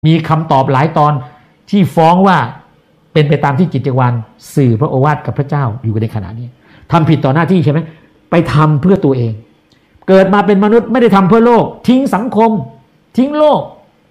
มีคำตอบหลายตอนที่ฟ้องว่าเป็นไปตามที่จิตวิญญาณสื่อพระโอวาทกับพระเจ้าอยู่ในขณะนี้ทำผิดต่อหน้าที่ใช่ไหมไปทำเพื่อตัวเองเกิดมาเป็นมนุษย์ไม่ได้ทำเพื่อโลกทิ้งสังคมทิ้งโลก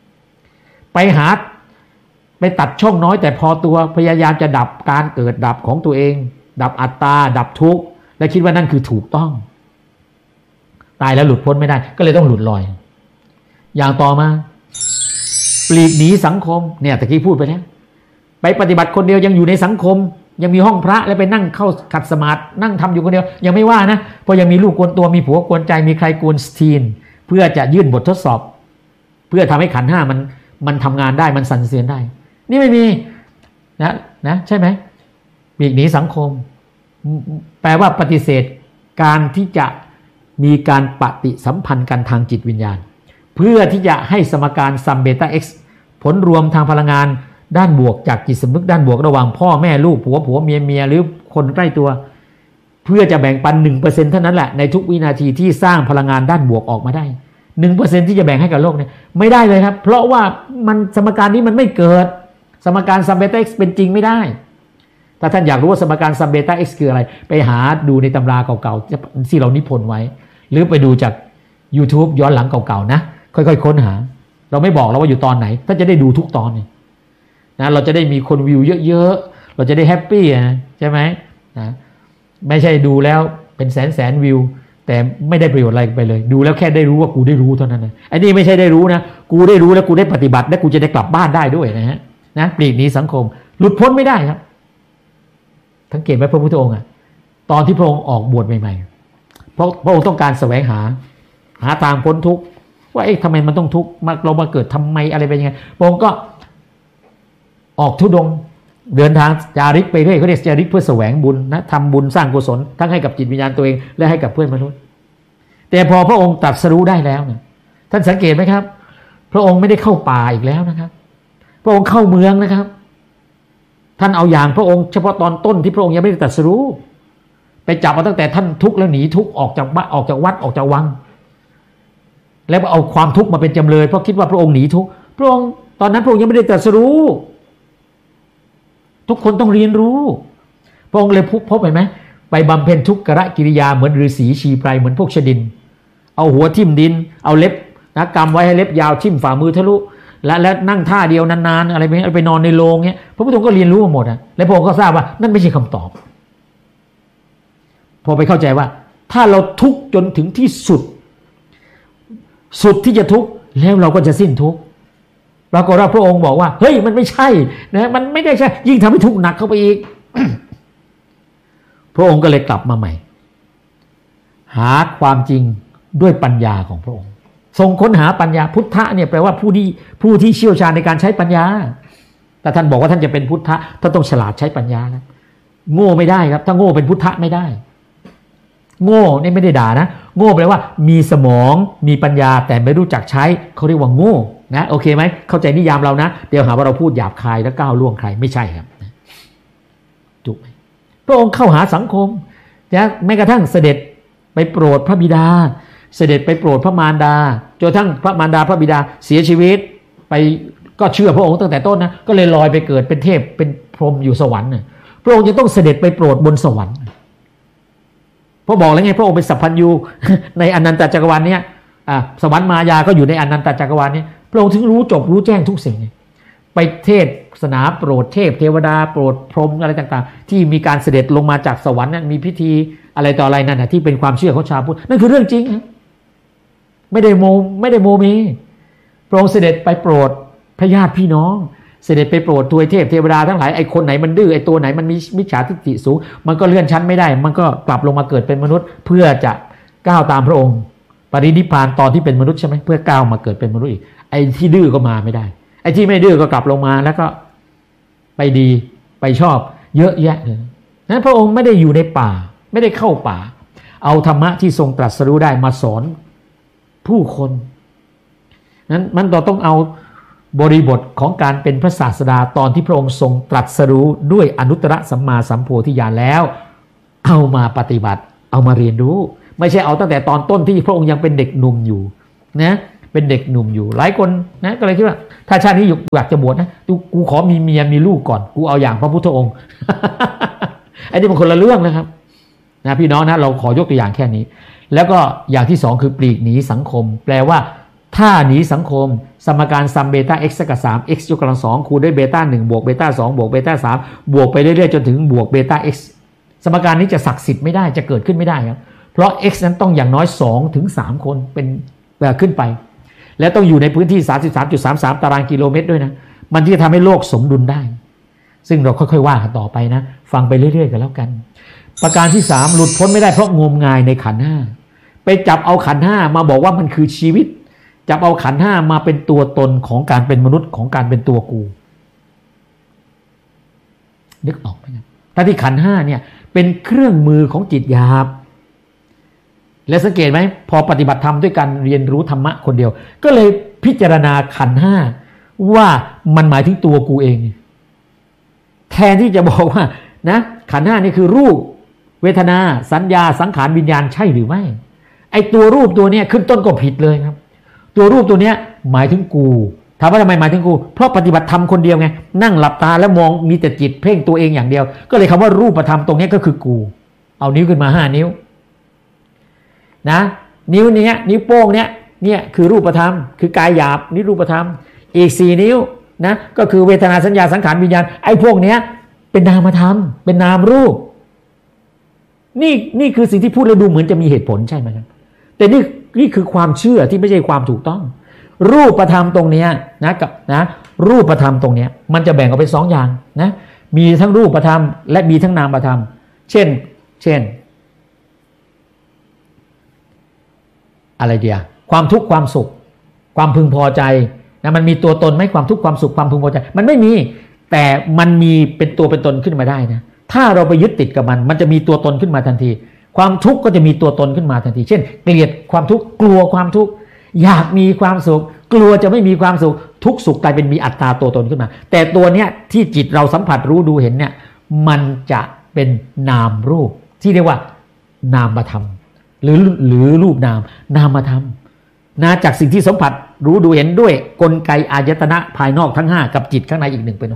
ไปตัดช่องน้อยแต่พอตัวพยายามจะดับการเกิดดับของตัวเองดับอัตตาดับทุกข์และคิดว่านั่นคือถูกต้องตายแล้วหลุดพ้นไม่ได้ก็เลยต้องหลุดลอยอย่างต่อมาปลีกหนีสังคมเนี่ยตะกี้พูดไปแล้วไปปฏิบัติคนเดียวยังอยู่ในสังคมยังมีห้องพระแล้วไปนั่งเข้าขัดสมาธินั่งทำอยู่คนเดียวยังไม่ว่านะเพราะยังมีลูกกวนตัวมีผัวกวนใจมีใครกวนสตีนเพื่อจะยื่นบททดสอบเพื่อทำให้ขันธ์ห้ามันทำงานได้มันสั่นเสียนได้นี่ไม่มีนะใช่ไหมปลีกหนีสังคมแปลว่าปฏิเสธการที่จะมีการปฏิสัมพันธ์กันทางจิตวิญญาณเพื่อที่จะให้สมการซัมเบต้า X ผลรวมทางพลังงานด้านบวกจากจิตสำนึกด้านบวกระหว่างพ่อแม่ลูกผัวเมียหรือคนใกล้ตัวเพื่อจะแบ่งปัน 1% เท่านั้นแหละในทุกวินาทีที่สร้างพลังงานด้านบวกออกมาได้ 1% ที่จะแบ่งให้กับโลกเนี่ยไม่ได้เลยครับเพราะว่ามันสมการนี้มันไม่เกิดสมการซัมเบต้า X เป็นจริงไม่ได้ถ้าท่านอยากรู้ว่าสมการซัมเบต้า X คืออะไรไปหาดูในตำราเก่าๆที่เรานิพนธ์ไว้หรือไปดูจาก YouTube ย้อนหลังเก่าๆนะค่อยๆค้นหาเราไม่บอกแล้วว่าอยู่ตอนไหนท่านจะได้ดูทุกตอนนะเราจะได้มีคนวิวเยอะๆเราจะได้แฮปปี้นะใช่ไหมนะไม่ใช่ดูแล้วเป็นแสนวิวแต่ไม่ได้ประโยชน์อะไรไปเลยดูแล้วแค่ได้รู้ว่ากูได้รู้เท่านั้นนะไอ้นี่ไม่ใช่ได้รู้นะกูได้รู้แล้วกูได้ปฏิบัติและกูจะได้กลับบ้านได้ด้วยนะปลีกหนีสังคมหลุดพ้นไม่ได้ครับสังเกตไหมพระพุทธองค์ตอนที่พระองค์ออกบวชใหม่ๆเพราะพระองค์ต้องการแสวงหาทางพ้นทุกข์ว่าทำไมมันต้องทุกข์เรามาเกิดทำไมอะไรเป็นยังไงพระองค์ก็ออกธุดงค์เดินทางจาริกไปเรื่อยเขาเรียกจาริกเพื่อแสวงบุญนะทำบุญสร้างกุศลทั้งให้กับจิตวิญญาณตัวเองและให้กับเพื่อนมนุษย์แต่พอพระองค์ตรัสรู้ได้แล้วเนี่ยท่านสังเกตไหมครับพระองค์ไม่ได้เข้าป่าอีกแล้วนะครับพระองค์เข้าเมืองนะครับท่านเอาอย่างพระองค์เฉพาะตอนต้นที่พระองค์ยังไม่ได้ตรัสรู้ไปจับมาตั้งแต่ท่านทุกข์แล้วหนีทุกข์ออกจากบ้านออกจากวัดออกจากวังแล้วเอาความทุกข์มาเป็นจำเลยเพราะคิดว่าพระองค์หนีทุกข์พระองค์ตอนนั้นพระองค์ยังไม่ได้ตรัสรู้ทุกคนต้องเรียนรู้พระองค์เลยพบเห็นไหมไปบำเพ็ญทุกขกิริยาเหมือนฤาษีชีไพรเหมือนพวกชดินเอาหัวทิ่มดินเอาเล็บนะกำไว้ให้เล็บยาวทิ่มฝ่ามือทะลุและนั่งท่าเดียวนานๆอะไรไปนอนในโรงเงี้ยพระพุทธองค์ก็เรียนรู้มาหมดแล้วพระองค์ก็ทราบว่านั่นไม่ใช่คำตอบพอไปเข้าใจว่าถ้าเราทุกข์จนถึงที่สุดที่จะทุกข์แล้วเราก็จะสิ้นทุกข์ปรากฏว่าพระองค์บอกว่าเฮ้ยมันไม่ใช่นะมันไม่ได้ใช่ยิ่งทำให้ทุกข์หนักเข้าไปอีก พระองค์ก็เลยกลับมาใหม่หาความจริงด้วยปัญญาของพระองค์ทรงค้นหาปัญญาพุทธะเนี่ยแปลว่าผู้ที่เชี่ยวชาญในการใช้ปัญญาแต่ท่านบอกว่าท่านจะเป็นพุทธะท่านต้องฉลาดใช้ปัญญานะโง่ไม่ได้ครับถ้าโง่เป็นพุทธะไม่ได้โง่นี่ไม่ได้ด่านะโง่แปลว่ามีสมองมีปัญญาแต่ไม่รู้จักใช้เขาเรียกว่าโง่นะโอเคไหมเข้าใจนิยามเรานะเดี๋ยวหาว่าเราพูดหยาบคายและก้าวล่วงใครไม่ใช่ครับถูกไหมพระองค์เข้าหาสังคมนะแม้กระทั่งเสด็จไปโปรดพระบิดาเสด็จไปโปรดพระมารดาจนทั้งพระมารดาพระบิดาเสียชีวิตไปก็เชื่อพระองค์ตั้งแต่ต้นนะก็เลยลอยไปเกิดเป็นเทพเป็นพรหมอยู่สวรรค์นะพระองค์จะต้องเสด็จไปโปรดบนสวรรค์เพราะบอกแล้วไงพระองค์เป็นสัพพัญญูในอนันตจักรวาลเนี่ยสวรรค์มายาก็อยู่ในอนันตจักรวาลนี้พระองค์ถึงรู้จบรู้แจ้งทุกสิ่งไปเทศนาโปรดเทพเทวดาโปรดพรหมอะไรต่างๆที่มีการเสด็จลงมาจากสวรรค์นั้นมีพิธีอะไรต่ออะไรนั่นนะที่เป็นความเชื่อของชาวพุทธนั่นคือเรื่องจริงไม่ได้โมมีพระองค์เสด็จไปโปรดพระญาติพี่น้องเสด็จไปโปรดทวยเทพเทวดาทั้งหลายไอ้คนไหนมันดื้อไอ้ตัวไหนมันมีมิจฉาทิฏฐิสูงมันก็เลื่อนชั้นไม่ได้มันก็กลับลงมาเกิดเป็นมนุษย์เพื่อจะก้าวตามพระองค์ปรินิพพานตอนที่เป็นมนุษย์ใช่ไหมเพื่อก้าวมาเกิดเป็นมนุษย์อีกไอ้ที่ดื้อก็มาไม่ได้ไอ้ที่ไม่ดื้อก็กลับลงมาแล้วก็ไปดีไปชอบเยอะแยะเลยนั้นพระองค์ไม่ได้อยู่ในป่าไม่ได้เข้าป่าเอาธรรมะที่ทรงตรัสรู้ได้มาสอนผู้คนนั้นมันต้องเอาบริบทของการเป็นพระศาสดาตอนที่พระองค์ทรงตรัสรู้ด้วยอนุตตรสัมมาสัมโพธิญาณแล้วเอามาปฏิบัติเอามาเรียนรู้ไม่ใช่เอาตั้งแต่ตอนต้นที่พระองค์ยังเป็นเด็กหนุ่มอยู่นะเป็นเด็กหนุ่มอยู่หลายคนนะก็เลยคิดว่าถ้าชาตินี้อยากจะบวชนะกูขอมีเมียมีลูกก่อนกูเอาอย่างพระพุทธองค์ ไอ้นี่มันคนละเรื่องนะครับนะพี่น้องนะเราขอยกตัวอย่างแค่นี้แล้วก็อย่างที่สองคือปลีกหนีสังคมแปลว่าถ้าหนีสังคมสมการซัมเบต้า x กับ3 x ยกกำลัง2คูณด้วยเบต้า1บวกเบต้า2บวกเบต้า3บวกไปเรื่อยๆจนถึงบวกเบต้า x สมการนี้จะศักดิ์สิทธิ์ไม่ได้จะเกิดขึ้นไม่ได้ครับเพราะ x นั้นต้องอย่างน้อย2ถึง3คนเป็นขึ้นไปและต้องอยู่ในพื้นที่ 33.33 ตารางกิโลเมตรด้วยนะมันที่จะทำให้โลกสมดุลได้ซึ่งเราค่อยๆว่ากันต่อไปนะฟังไปเรื่อยๆกันแล้วกันประการที่3หลุดพ้นไม่ได้เพราะงมงายในขันธ์5ไปจับเอาขันธ์5มาบอกว่ามันคือชีวิตจับเอาขันธ์5มาเป็นตัวตนของการเป็นมนุษย์ของการเป็นตัวกูนึกออกไหมครับแต่ที่ขันธ์5เนี่ยเป็นเครื่องมือของจิตหยาบและสังเกตไหมพอปฏิบัติธรรมด้วยการเรียนรู้ธรรมะคนเดียวก็เลยพิจารณาขันธ์5ว่ามันหมายถึงตัวกูเองแทนที่จะบอกว่านะขันธ์5นี่คือรูปเวทนาสัญญาสังขารวิญญาณใช่หรือไม่ไอตัวรูปตัวเนี้ยขึ้นต้นก็ผิดเลยครับตัวรูปตัวเนี้ยหมายถึงกูถามว่าทำไมหมายถึงกูเพราะปฏิบัติธรรมคนเดียวไงนั่งหลับตาแล้วมองมีแต่จิตเพ่งตัวเองอย่างเดียวก็เลยคำว่ารูปธรรมตรงนี้ก็คือกูเอานิ้วขึ้นมา5นิ้วนะนิ้วเนี้ยนิ้วโป้งเนี้ยเนี่ยคือรูปธรรมคือกายหยาบนี่รูปธรรมอีก4นิ้วนะก็คือเวทนาสัญญาสังขารวิญญาณไอ้พวกเนี้ยเป็นนามธรรมเป็นนามรูปนี่คือสิ่งที่พูดแล้วดูเหมือนจะมีเหตุผลใช่ไหมครับแต่นี่คือความเชื่อที่ไม่ใช่ความถูกต้องรูปธรรมตรงเนี้ยนะกับนะรูปธรรมตรงเนี้ยมันจะแบ่งออกเป็น2อย่างนะมีทั้งรูปธรรมและมีทั้งนามธรรมเช่นอะไรเดียวความทุกข์ความสุขความพึงพอใจนะมันมีตัวตนไหมความทุกข์ความสุขความพึงพอใจมันไม่มีแต่มันมีเป็นตัวเป็นตนขึ้นมาได้นะถ้าเราไปยึดติดกับมันจะมีตัวตนขึ้นมาทันทีความทุกข์ก็จะมีตัวตนขึ้นมาทันทีเช่นเกลียดความทุกข์กลัวความทุกข์อยากมีความสุขกลัวจะไม่มีความสุขทุกข์สุขกลายเป็นมีอัตตาตัวตนขึ้นมาแต่ตัวเนี้ยที่จิตเราสัมผัสรู้ดูเห็นเนี่ยมันจะเป็นนามรูปที่เรียกว่านามธรรมหรือรูปนามธรรมนะจากสิ่งที่สัมผัสรู้ดูเห็นด้วยกลไกอายตนะภายนอกทั้ง5กับจิตข้างในอีก1เป็น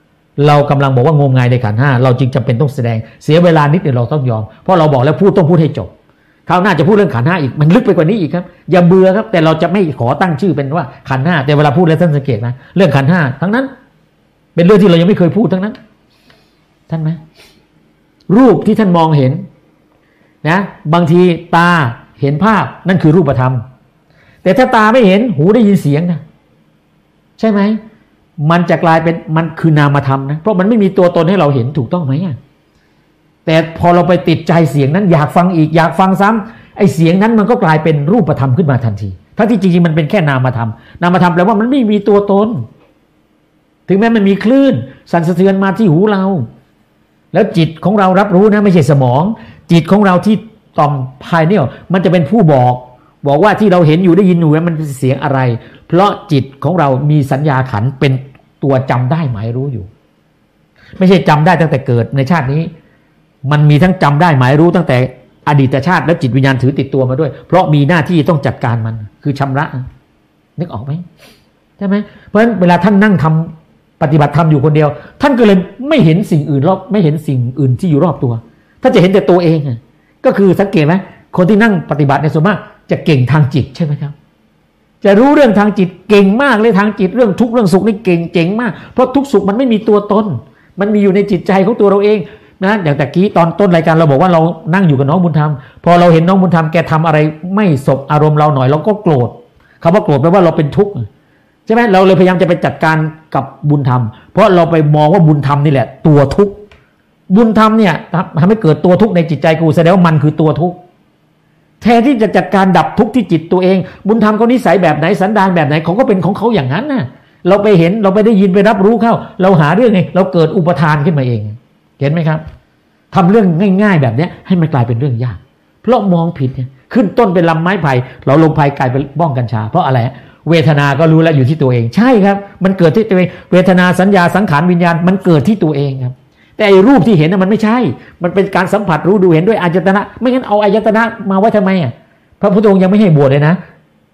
6เรากำลังบอกว่างมงายในขันธ์5เราจึงจำเป็นต้องแสดงเสียเวลานิดเดียวเราต้องยอมเพราะเราบอกแล้วต้องพูดให้จบคราวหน้าจะพูดเรื่องขันธ์5อีกมันลึกไปกว่านี้อีกครับอย่าเบื่อครับแต่เราจะไม่ขอตั้งชื่อเป็นว่าขันธ์5แต่เวลาพูดแล้วท่านสังเกตนะเรื่องขันธ์5ทั้งนั้นเป็นเรื่องที่เรายังไม่เคยพูดทั้งนั้นท่านไหมรูปที่ท่านมองเห็นนะบางทีตาเห็นภาพนั่นคือรูปธรรมแต่ถ้าตาไม่เห็นหูได้ยินเสียงนะใช่ไหมมันจะกลายเป็นมันคือนามธรรมนะเพราะมันไม่มีตัวตนให้เราเห็นถูกต้องไหมแต่พอเราไปติดใจเสียงนั้นอยากฟังอีกอยากฟังซ้ำไอ้เสียงนั้นมันก็กลายเป็นรูปธรรมขึ้นมาทันทีทั้งที่จริงๆมันเป็นแค่นามธรรมนามธรรมแปลว่ามันไม่มีตัวตนถึงแม้มันมีคลื่นสั่นสะเทือนมาที่หูเราแล้วจิตของเรารับรู้นะไม่ใช่สมองจิตของเราที่ต่อมภายในมันจะเป็นผู้บอกว่าที่เราเห็นอยู่ได้ยินอยู่นั้นมันเป็นเสียงอะไรเพราะจิตของเรามีสัญญาขันธ์เป็นตัวจำได้หมายรู้อยู่ไม่ใช่จำได้ตั้งแต่เกิดในชาตินี้มันมีทั้งจำได้หมายรู้ตั้งแต่อดีตชาติและจิตวิญญาณถือติดตัวมาด้วยเพราะมีหน้าที่ต้องจัดการมันคือชำระนึกออกไหมใช่ไหมเพราะฉะนั้นเวลาท่านนั่งทำปฏิบัติธรรมอยู่คนเดียวท่านก็เลยไม่เห็นสิ่งอื่นรอบไม่เห็นสิ่งอื่นที่อยู่รอบตัวท่านจะเห็นแต่ตัวเองก็คือสังเกตไหมคนที่นั่งปฏิบัติในส่วนมากจะเก่งทางจิตใช่ไหมครับจะรู้เรื่องทางจิตเก่งมากเลยทางจิตเรื่องทุกข์เรื่องสุขนี่เก่งเจ๋งมากเพราะทุกข์สุขมันไม่มีตัวตนมันมีอยู่ในจิตใจของตัวเราเองนะอย่างตะกี้ตอนต้นรายการเราบอกว่าเรานั่งอยู่กับน้องบุญธรรมพอเราเห็นน้องบุญธรรมแกทำอะไรไม่สบอารมณ์เราหน่อยเราก็โกรธคำว่าโกรธแปลว่าเราเป็นทุกข์ใช่ไหมเราเลยพยายามจะไปจัดการกับบุญธรรมเพราะเราไปมองว่าบุญธรรมนี่แหละตัวทุกข์บุญธรรมเนี่ยทำให้เกิดตัวทุกข์ในจิตใจกูแสดงว่ามันคือตัวทุกข์แทนที่จะจัดการดับทุกข์ที่จิตตัวเองบุญธรรมเขานิสัยแบบไหนสันดานแบบไหนเขาก็เป็นของเขาอย่างนั้นนะเราไปเห็นเราไปได้ยินไปรับรู้เข้าเราหาเรื่องไงเราเกิดอุปทานขึ้นมาเองเห็นไหมครับทำเรื่องง่ายๆแบบนี้ให้มันกลายเป็นเรื่องยากเพราะมองผิดขึ้นต้นเป็นลำไม้ไผ่เราลงไผ่กลายเป็นบ้องกัญชาเพราะอะไรเวทนาก็รู้แล้วอยู่ที่ตัวเองใช่ครับมันเกิดที่ตัวเองเวทนาสัญญาสังขารวิญญาณมันเกิดที่ตัวเองครับแต่ไอ้รูปที่เห็นน่ะมันไม่ใช่มันเป็นการสัมผัสรู้ดูเห็นด้วยอายตนะไม่งั้นเอาอายตนะมาไว้ทำไมพระพุทธองค์ยังไม่ให้บวชเลยนะ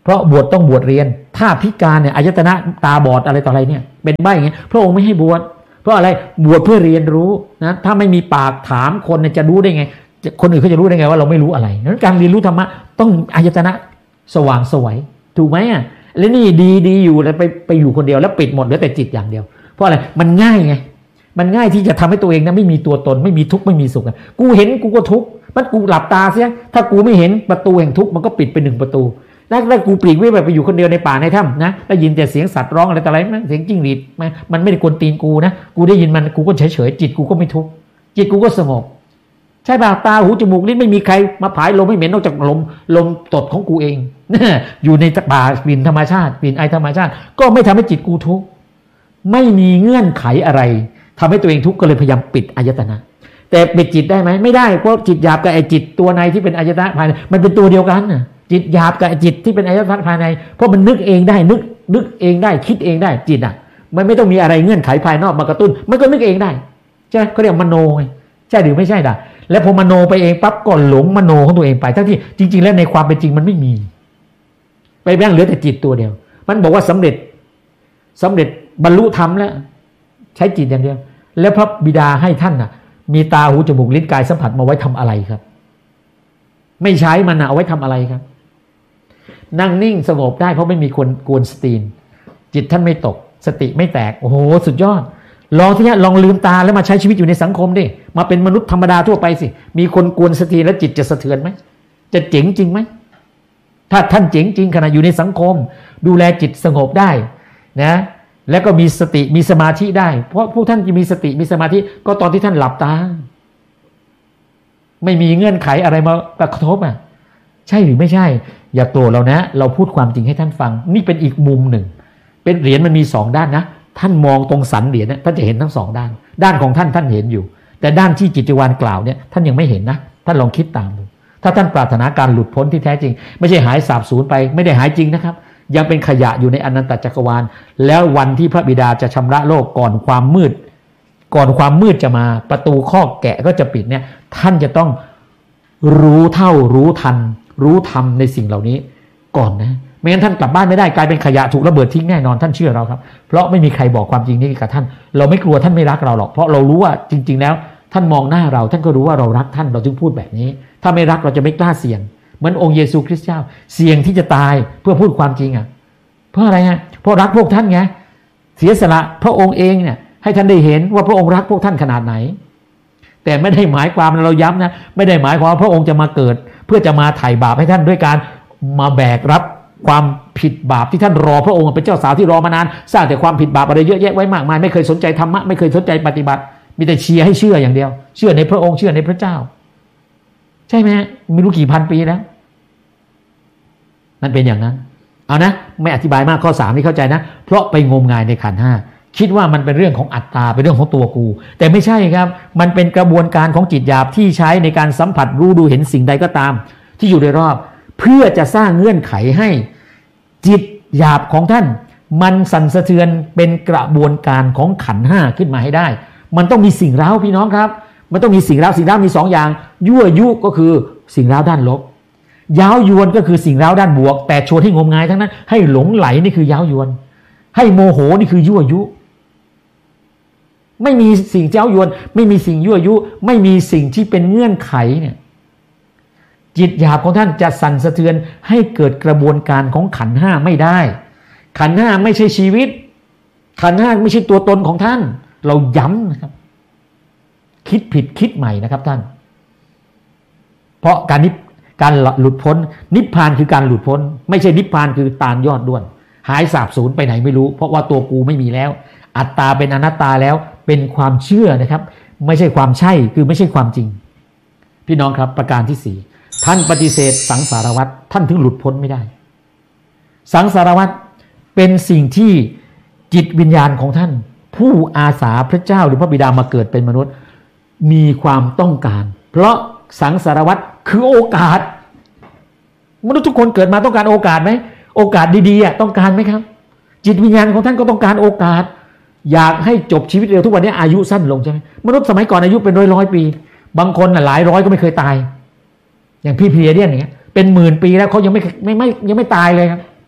เพราะบวชต้องบวชเรียนถ้าพิการเนี่ยอายตนะตาบอดอะไรต่ออะไรเนี่ยเป็นใบ้อย่างเงี้ยพระองค์ไม่ให้บวชเพราะอะไรบวชเพื่อเรียนรู้นะถ้าไม่มีปากถามคนเนี่ยจะรู้ได้ไงคนอื่นเขาจะรู้ได้ไงว่าเราไม่รู้อะไรนั้นการเรียนรู้ธรรมะต้องอายตนะสว่างไสวถูกไหมอ่ะแล้วนี่ดีอยู่แล้วไปอยู่คนเดียวแล้วปิดหมดเหลือแต่จิตอย่างเดียวเพราะอะไรมันง่ายไงมันง่ายที่จะทำให้ตัวเองนะไม่มีตัวตนไม่มีทุกข์ไม่มีสุขกูเห็นกูก็ทุกข์มันกูหลับตาเสียถ้ากูไม่เห็นประตูแห่งทุกข์มันก็ปิดไป1ประตูแล้วกูปลีกวิเวกไปอยู่คนเดียวในป่าในถ้ำนะได้ยินแต่เสียงสัตว์ร้องอะไรต่ออะไรเสียงจิ้งหรีดมันไม่ได้กวนตีนกูนะกูได้ยินมันกูก็เฉยจิตกูก็ไม่ทุกข์จิตกูก็สงบใช่ป่ะตาหูจมูกลิ้นไม่มีใครมาผายลมให้เหม็นนอกจากลมตดของกูเองอยู่ในป่ากลิ่นธรรมชาติกลิ่นไอธรรมชาติก็ไม่ทำให้จิตกูทุกข์ไม่มีเงื่อนไขอะไรทำให้ตัวเองทุกข์ก็เลยพยายามปิดอายตนะแต่ปิดจิตได้ไหมไม่ได้เพราะจิตหยาบกับไอจิตตัวในที่เป็นอายตนะภายในมันเป็นตัวเดียวกันน่ะจิตหยาบกับจิตที่เป็นอายตนะภายในเพราะมันนึกเองได้นึกเองได้คิดเองได้จิตอ่ะมันไม่ต้องมีอะไรเงื่อนไขภายนอกมากระตุ้นมันก็นึกเองได้ใช่เขาเรียกมโนไงใช่หรือไม่ใช่ด่ะแล้วพอมโนไปเองปั๊บก็หลงมโนของตัวเองไปทั้งที่จริงๆแล้วในความเป็นจริงมันไม่มีไปแบ่งเหลือแต่จิตตัวเดียวมันบอกว่าสำเร็จบรรลุธรรมแล้วใช้จิตอย่างเดียวแล้วพระบิดาให้ท่านน่ะมีตาหูจมูกลิ้นกายสัมผัสมาไว้ทำอะไรครับไม่ใช้มันเอาไว้ทำอะไรครับนั่งนิ่งสงบได้เพราะไม่มีคนกวนสตีนจิตท่านไม่ตกสติไม่แตกโอ้โหสุดยอดลองที่นี้ลองลืมตาแล้วมาใช้ชีวิตอยู่ในสังคมดิมาเป็นมนุษย์ธรรมดาทั่วไปสิมีคนกวนสตีนแล้วจิตจะสะเทือนไหมจะเจ๋งจริงไหมถ้าท่านเจ๋งจริงขณะอยู่ในสังคมดูแลจิตสงบได้นะแล้วก็มีสติมีสมาธิได้เพราะผู้ท่านจะมีสติมีสมาธิก็ตอนที่ท่านหลับตาไม่มีเงื่อนไขอะไรมากระทบอ่ะใช่หรือไม่ใช่อย่าโกรธเรานะเราพูดความจริงให้ท่านฟังนี่เป็นอีกมุมหนึ่งเป็นเหรียญมันมี2ด้านนะท่านมองตรงสันเหรียญเนี่ยท่านจะเห็นทั้ง2ด้านด้านของท่านเห็นอยู่แต่ด้านที่จิตวาลกล่าวเนี่ยท่านยังไม่เห็นนะท่านลองคิดตามดูถ้าท่านปรารถนาการหลุดพ้นที่แท้จริงไม่ใช่หายสาบสูญไปไม่ได้หายจริงนะครับยังเป็นขยะอยู่ในอนันตจักรวาลแล้ววันที่พระบิดาจะชำระโลกก่อนความมืดจะมาประตูคอกแกะก็จะปิดเนี่ยท่านจะต้องรู้เท่ารู้ทันรู้ธรรมในสิ่งเหล่านี้ก่อนนะไม่งั้นท่านกลับบ้านไม่ได้กลายเป็นขยะถูกระเบิดทิ้งแน่นอนท่านเชื่อเราครับเพราะไม่มีใครบอกความจริงนี้กับท่านเราไม่กลัวท่านไม่รักเราหรอกเพราะเรารู้ว่าจริงๆแล้วท่านมองหน้าเราท่านก็รู้ว่าเรารักท่านเราจึงพูดแบบนี้ถ้าไม่รักเราจะไม่กล้าเสี่ยงเหมือนองค์เยซูคริสต์เจ้าเสี่ยงที่จะตายเพื่อพูดความจริงอ่ะเพราะอะไรฮะเพราะรักพวกท่านไงเสียสละพระองค์เองเนี่ยให้ท่านได้เห็นว่าพระองค์รักพวกท่านขนาดไหนแต่ไม่ได้หมายความเราย้ำนะไม่ได้หมายความว่าพระองค์จะมาเกิดเพื่อจะมาไถ่บาปให้ท่านด้วยการมาแบกรับความผิดบาปที่ท่านรอพระองค์เป็นเจ้าสาวที่รอมานานสร้างแต่ความผิดบาปอะไรเยอะแยะไว้มากมายไม่เคยสนใจธรรมะไม่เคยสนใจปฏิบัติมีแต่เชียร์ให้เชื่ออย่างเดียวเชื่อในพระองค์เชื่อในพระเจ้าใช่ไหมไม่รู้กี่พันปีแล้วมันเป็นอย่างนั้นเอานะไม่อธิบายมากข้อ3นี่เข้าใจนะเพราะไปงมงายในขันธ์5คิดว่ามันเป็นเรื่องของอัตตาเป็นเรื่องของตัวกูแต่ไม่ใช่ครับมันเป็นกระบวนการของจิตหยาบที่ใช้ในการสัมผัสรู้ดูเห็นสิ่งใดก็ตามที่อยู่โดยรอบเพื่อจะสร้างเงื่อนไขให้จิตหยาบของท่านมันสั่นสะเทือนเป็นกระบวนการของขันธ์5ขึ้นมาให้ได้มันต้องมีสิ่งเร้าพี่น้องครับมันต้องมีสิ่งเร้ามี2อย่างยั่วยุก็คือสิ่งเร้าด้านลบย้าวยวนก็คือสิ่งเร้าด้านบวกแต่ชวนให้งมงายทั้งนั้นให้หลงไหลนี่คือย้าวยวนให้โมโหนี่คือยั่วยุไม่มีสิ่งเย้ายวนไม่มีสิ่งยั่วยุไม่มีสิ่งที่เป็นเงื่อนไขเนี่ยจิตหยาบของท่านจะสั่นสะเทือนให้เกิดกระบวนการของขันธ์5ไม่ได้ขันธ์5ไม่ใช่ชีวิตขันธ์5ไม่ใช่ตัวตนของท่านเราย้ำนะครับคิดผิดคิดใหม่นะครับท่านเพราะการหลุดพ้นนิพพานคือการหลุดพ้นไม่ใช่นิพพานคือตาลยอดด้วนหายสาบสูญไปไหนไม่รู้เพราะว่าตัวกูไม่มีแล้วอัตตาเป็นอนัตตาแล้วเป็นความเชื่อนะครับไม่ใช่ความใช่คือไม่ใช่ความจริงพี่น้องครับประการที่4ท่านปฏิเสธสังสารวัฏท่านถึงหลุดพ้นไม่ได้สังสารวัฏเป็นสิ่งที่จิตวิญญาณของท่านผู้อาสาพระเจ้าหรือพระบิดามาเกิดเป็นมนุษย์มีความต้องการเพราะสังสารวัฏคือโอกาสมนุษย์ทุกคนเกิดมาต้องการโอกาสไหมโอกาสดีๆต้องการไหมครับจิตวิญญาณของท่านก็ต้องการโอกาสอยากให้จบชีวิตเร็วทุกวันนี้อายุสั้นลงใช่ไหมมนุษย์สมัยก่อนอายุเป็นร้อยปีบางคนหลายร้อยก็ไม่เคยตายอย่างพี่เพลียเดียนอย่างเงี้ยเป็น10,000 ปีแล้วเขายังไม่ตายเลยครับ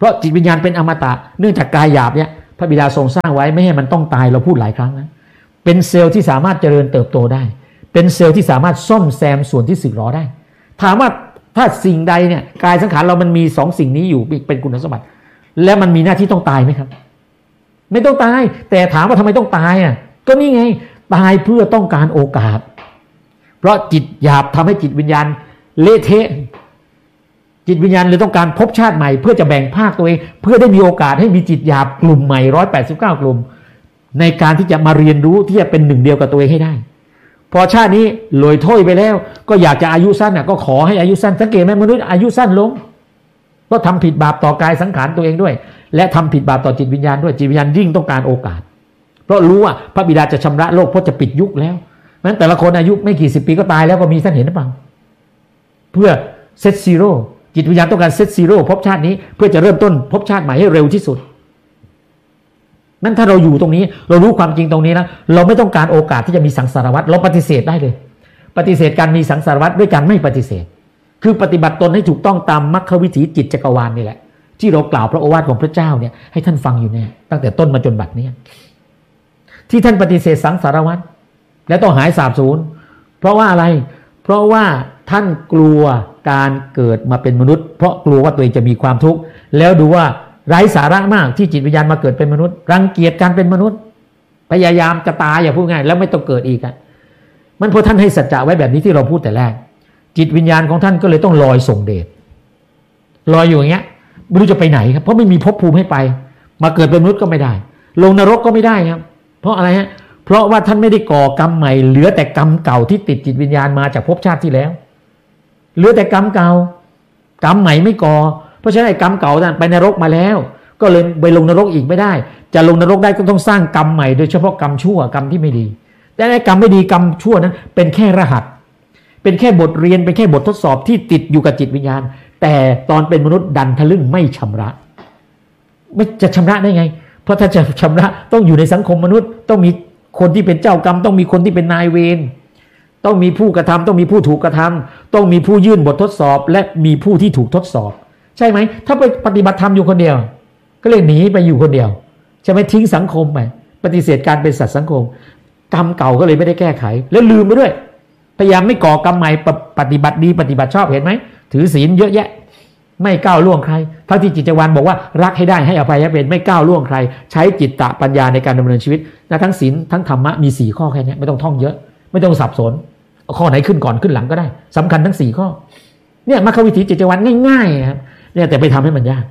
เพราะจิตวิญญาณเป็นอมตะเนื่องจากกายหยาบเนี่ยพระบิดาทรงสร้างไว้ไม่ให้มันต้องตายเราพูดหลายครั้งนะเป็นเซลล์ที่สามารถเจริญเติบโตได้เป็นเซลล์ที่สามารถซ่อมแซมส่วนที่สึกหรอได้ถามว่าถ้าสิ่งใดเนี่ยกายสังขารเรามันมีสองสิ่งนี้อยู่เป็นคุณสมบัติแล้วมันมีหน้าที่ต้องตายไหมครับไม่ต้องตายแต่ถามว่าทำไมต้องตายอ่ะก็นี่ไงตายเพื่อต้องการโอกาสเพราะจิตหยาบทำให้จิตวิญญาณเละเทะจิตวิญญาณเลยต้องการพบชาติใหม่เพื่อจะแบ่งภาคตัวเองเพื่อได้มีโอกาสให้มีจิตหยาบกลุ่มใหม่189กลุ่มในการที่จะมาเรียนรู้ที่จะเป็นหนึ่งเดียวกับตัวเองให้ได้พอชาตินี้ลอยถ้วยไปแล้วก็อยากจะอายุสั้นก็ขอให้อายุสั้นสังเกตไหมมนุษย์อายุสั้นลงก็ทำผิดบาปต่อกายสังขารตัวเองด้วยและทำผิดบาปต่อจิตวิญญาณด้วยจิตวิญญาณยิ่งต้องการโอกาสเพราะรู้ว่าพระบิดาจะชำระโลกเพราะจะปิดยุคแล้วนั้นแต่ละคนอายุไม่กี่สิบปีก็ตายแล้วก็มีท่านเห็นหรือเปล่าเพื่อเซตซีโร่จิตวิญญาณต้องการเซตซีโร่พบชาตินี้เพื่อจะเริ่มต้นพบชาติใหม่ให้เร็วที่สุดนั้นถ้าเราอยู่ตรงนี้เรารู้ความจริงตรงนี้นะเราไม่ต้องการโอกาสที่จะมีสังสารวัฏเราปฏิเสธได้เลยปฏิเสธการมีสังสารวัฏด้วยการไม่ปฏิเสธคือปฏิบัติตนให้ถูกต้องตามมรรควิถีจิตจักรวาลนี่แหละที่เรากล่าวพระโอวาทของพระเจ้าเนี่ยให้ท่านฟังอยู่เนี่ยตั้งแต่ต้นมาจนบัดนี้ที่ท่านปฏิเสธสังสารวัฏและต้องหายสาบสูญเพราะว่าอะไรเพราะว่าท่านกลัวการเกิดมาเป็นมนุษย์เพราะกลัวว่าตัวเองจะมีความทุกข์แล้วดูว่าไร้สาระมากที่จิตวิญญาณมาเกิดเป็นมนุษย์รังเกียจการเป็นมนุษย์พยายามจะตายอย่าพูดง่ายแล้วไม่ต้องเกิดอีกมันเพราะท่านให้สัจจะไว้แบบนี้ที่เราพูดแต่แรกจิตวิญญาณของท่านก็เลยต้องลอยส่งเดชลอยอยู่อย่างเงี้ยไม่รู้จะไปไหนครับเพราะไม่มีภพภูมิให้ไปมาเกิดเป็นมนุษย์ก็ไม่ได้ลงนรกก็ไม่ได้ครับเพราะอะไรฮะเพราะว่าท่านไม่ได้ก่อกรรมใหม่เหลือแต่กรรมเก่าที่ติดจิตวิญญาณมาจากภพชาติที่แล้วเหลือแต่กรรมเก่ากรรมใหม่ไม่ก่อเพราะฉะนั้นไอ้กรรมเก่านั้นไปนรกมาแล้วก็เลยไปลงนรกอีกไม่ได้จะลงนรกได้ก็ต้องสร้างกรรมใหม่โดยเฉพาะกรรมชั่วกรรมที่ไม่ดีแต่ไอ้กรรมไม่ดีกรรมชั่วนั้นเป็นแค่รหัสเป็นแค่บทเรียนเป็นแค่บททดสอบที่ติดอยู่กับจิตวิญญาณแต่ตอนเป็นมนุษย์ดันทะลึ่งไม่ชำระไม่จะชำระได้ไงเพราะถ้าจะชำระต้องอยู่ในสังคมมนุษย์ต้องมีคนที่เป็นเจ้ากรรมต้องมีคนที่เป็นนายเวรต้องมีผู้กระทำต้องมีผู้ถูกกระทำต้องมีผู้ยื่นบททดสอบและมีผู้ที่ถูกทดสอบใช่ไหมถ้าไปปฏิบัติธรรมอยู่คนเดียวก็เลยหนีไปอยู่คนเดียวใช่ไหมทิ้งสังคมไปปฏิเสธการเป็นสัตว์สังคมกรรมเก่าก็เลยไม่ได้แก้ไขแล้วลืมไปด้วยพยายามไม่ก่อกรรมใหม่ปฏิบัติดีปฏิบัติชอบเห็นไหมถือศีลเยอะแยะไม่ก้าวล่วงใครทั้งที่จิตวาลบอกว่ารักให้ได้ให้อภัยให้เป็นไม่ก้าวล่วงใครใช้จิตตปัญญาในการดำเนินชีวิตและทั้งศีลทั้งธรรมะมี4ข้อแค่นี้ไม่ต้องท่องเยอะไม่ต้องสับสนเอาข้อไหนขึ้นก่อนขึ้นหลังก็ได้สำคัญทั้ง4ข้อเนี่ยมรรควิถีจิตวาลง่ายๆครับเนี่ยแต่ไปทำให้มันยาก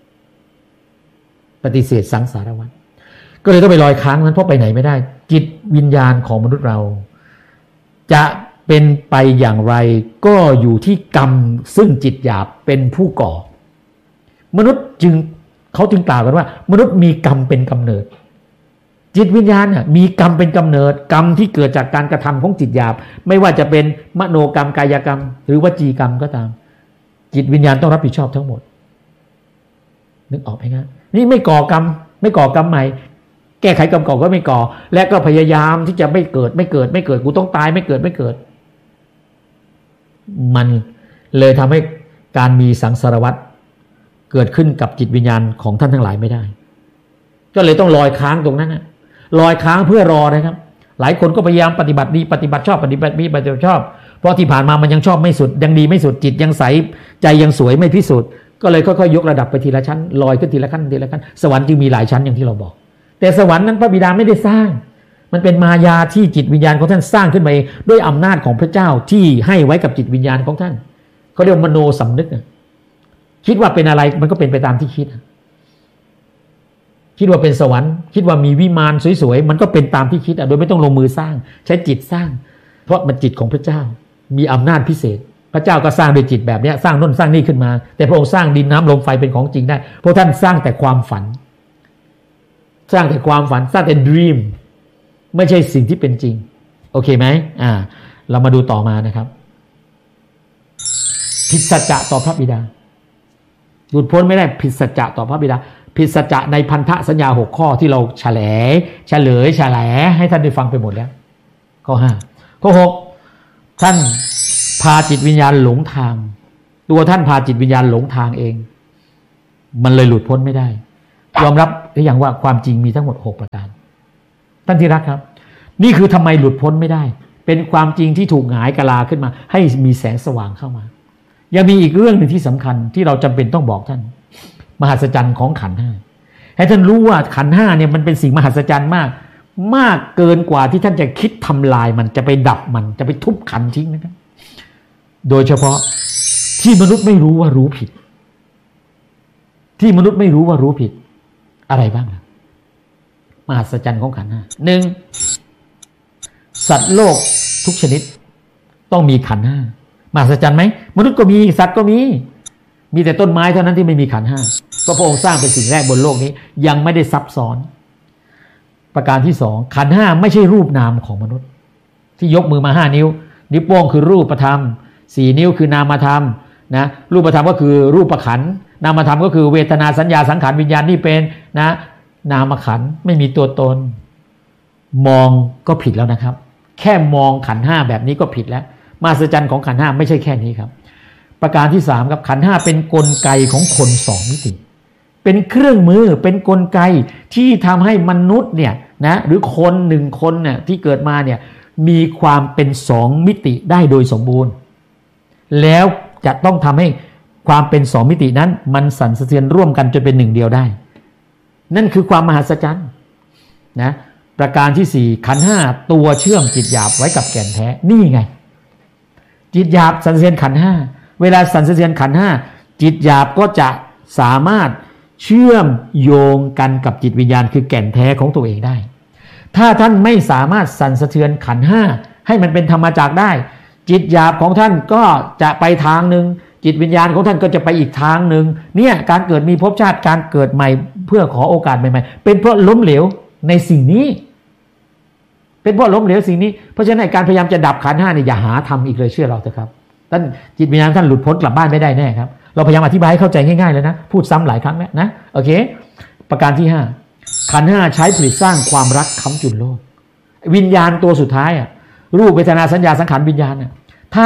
ปฏิเสธสังสารวัฏก็เลยต้องไปลอยค้างนั้นเพราะไปไหนไม่ได้จิตวิญญาณของมนุษย์เราจะเป็นไปอย่างไรก็อยู่ที่กรรมซึ่งจิตหยาบเป็นผู้ก่อมนุษย์เขาจึงกล่าวกันว่ามนุษย์มีกรรมเป็นกำเนิดจิตวิญญาณมีกรรมเป็นกำเนิดกรรมที่เกิดจากการกระทำของจิตหยาบไม่ว่าจะเป็นมโนกรรมกายกรรมหรือวจีกรรมก็ตามจิตวิญญาณต้องรับผิดชอบทั้งหมดนึกออกไหมครับนี่ไม่ก่อกรรมใหม่แก้ไขกรรมเก่าก็ไม่ก่อและก็พยายามที่จะไม่เกิดกูต้องตายไม่เกิดมันเลยทำให้การมีสังสารวัฏเกิดขึ้นกับจิตวิญญาณของท่านทั้งหลายไม่ได้ก็เลยต้องลอยค้างตรงนั้นนะลอยค้างเพื่อรอนะครับหลายคนก็พยายามปฏิบัติดีปฏิบัติชอบปฏิบัติดีปฏิบัติชอบเพราะที่ผ่านมามันยังชอบไม่สุดยังดีไม่สุดจิตยังใสใจยังสวยไม่พิสูจน์ก็เลยค่อยๆยกระดับไปทีละชั้นลอยขึ้นทีละขั้นสวรรค์จึงมีหลายชั้นอย่างที่เราบอกแต่สวรรค์นั้นพระบิดาไม่ได้สร้างมันเป็นมายาที่จิตวิญญาณของท่านสร้างขึ้นมาด้วยอำนาจของพระเจ้าที่ให้ไว้กับจิตวิญญาณของท่านเขาเรียกมโนสำนึกคิดว่าเป็นอะไรมันก็เป็นไปตามที่คิดว่าเป็นสวรรค์คิดว่ามีวิมานสวยๆมันก็เป็นตามที่คิดโดยไม่ต้องลงมือสร้างใช้จิตสร้างเพราะมันจิตของพระเจ้ามีอำนาจพิเศษพระเจ้าก็สร้างด้วยจิตแบบนี้สร้างโน่นสร้างนี่ขึ้นมาแต่พระองค์สร้างดินน้ำลมไฟเป็นของจริงได้เพราะท่านสร้างแต่ความฝันสร้างแต่ความฝันสร้างแต่ dream ไม่ใช่สิ่งที่เป็นจริงโอเคไหมเรามาดูต่อมานะครับผิดสัจจะต่อพระบิดาหลุดพ้นไม่ได้ผิดสัจจะต่อพระบิดาผิดสัจจะในพันธสัญญา6ข้อที่เราเฉลยให้ท่านได้ฟังไปหมดแล้วข้อ5ข้อ6ท่านพาจิตวิญญาณหลงทางตัวท่านพาจิตวิญญาณหลงทางเองมันเลยหลุดพ้นไม่ได้ยอมรับหรือยังว่าความจริงมีทั้งหมด6ประการท่านที่รักครับนี่คือทำไมหลุดพ้นไม่ได้เป็นความจริงที่ถูกหงายกะลาขึ้นมาให้มีแสงสว่างเข้ามายังมีอีกเรื่องหนึ่งที่สำคัญที่เราจำเป็นต้องบอกท่านมหัศจรรย์ของขันธ์5ให้ท่านรู้ว่าขันธ์5เนี่ยมันเป็นสิ่งมหัศจรรย์มากเกินกว่าที่ท่านจะคิดทำลายมันจะไปดับมันจะไปทุบขันธ์ทิ้งนะครับโดยเฉพาะที่มนุษย์ไม่รู้ว่ารู้ผิดที่มนุษย์ไม่รู้ว่ารู้ผิดอะไรบ้างล่ะมหัศจรรย์ของขันธ์5 1สัตว์โลกทุกชนิดต้องมีขันธ์5มหัศจรรย์ไหมมนุษย์ก็มีสัตว์ก็มีแต่ต้นไม้เท่านั้นที่ไม่มีขันธ์5ก็พระองค์สร้างเป็นสิ่งแรกบนโลกนี้ยังไม่ได้ซับซ้อนประการที่2ขันธ์5ไม่ใช่รูปนามของมนุษย์ที่ยกมือมา5นิ้วนิ้วโป้งคือรูปธรรม4นิ้วคือนามธรรมนะรูปธรรมก็คือรูปขันธ์นามธรรมก็คือเวทนาสัญญาสังขารวิญญาณนี่เป็นนะนามขันธ์ไม่มีตัวตนมองก็ผิดแล้วนะครับแค่มองขันธ์5แบบนี้ก็ผิดแล้วมหัศจรรย์ของขันธ์5ไม่ใช่แค่นี้ครับประการที่3ครับขันธ์5เป็นกลไกของคน2มิติเป็นเครื่องมือเป็นกลไกที่ทำให้มนุษย์เนี่ยนะหรือคน1คนเนี่ยที่เกิดมาเนี่ยมีความเป็น2มิติได้โดยสมบูรณ์แล้วจะต้องทำให้ความเป็น2มิตินั้นมันสั่นสะเทือนร่วมกันจนเป็นหนึ่งเดียวได้นั่นคือความมหัศจรรย์นะประการที่4ขันธ์5ตัวเชื่อมจิตหยาบไว้กับแก่นแท้นี่ไงจิตหยาบสั่นสะเทือนขันธ์5เวลาสั่นสะเทือนขันธ์5จิตหยาบก็จะสามารถเชื่อมโยงกันกับจิตวิญญาณคือแก่นแท้ของตัวเองได้ถ้าท่านไม่สามารถสั่นสะเทือนขันธ์5ให้มันเป็นธรรมจักรได้จิตหยาบของท่านก็จะไปทางนึงจิตวิญญาณของท่านก็จะไปอีกทางนึงเนี่ยการเกิดมีภพชาติการเกิดใหม่เพื่อขอโอกาสใหม่ๆเป็นเพราะล้มเหลวในสิ่งนี้เป็นเพราะล้มเหลวสิ่งนี้เพราะฉะนั้นการพยายามจะดับขันธ์5เนี่ยอย่าหาทำอีกเลยเชื่อเราเถอะครับท่านจิตวิญญาณท่านหลุดพ้นกลับบ้านไม่ได้แน่ครับเราพยายามอธิบายให้เข้าใจง่ายๆเลยนะพูดซ้ำหลายครั้งแล้วนะโอเคประการที่5ขันธ์5ใช้ผลิตสร้างความรักค้ำจุนโลกวิญญาณตัวสุดท้ายรูปเวทนาสัญญาสังขารวิญญาณถ้า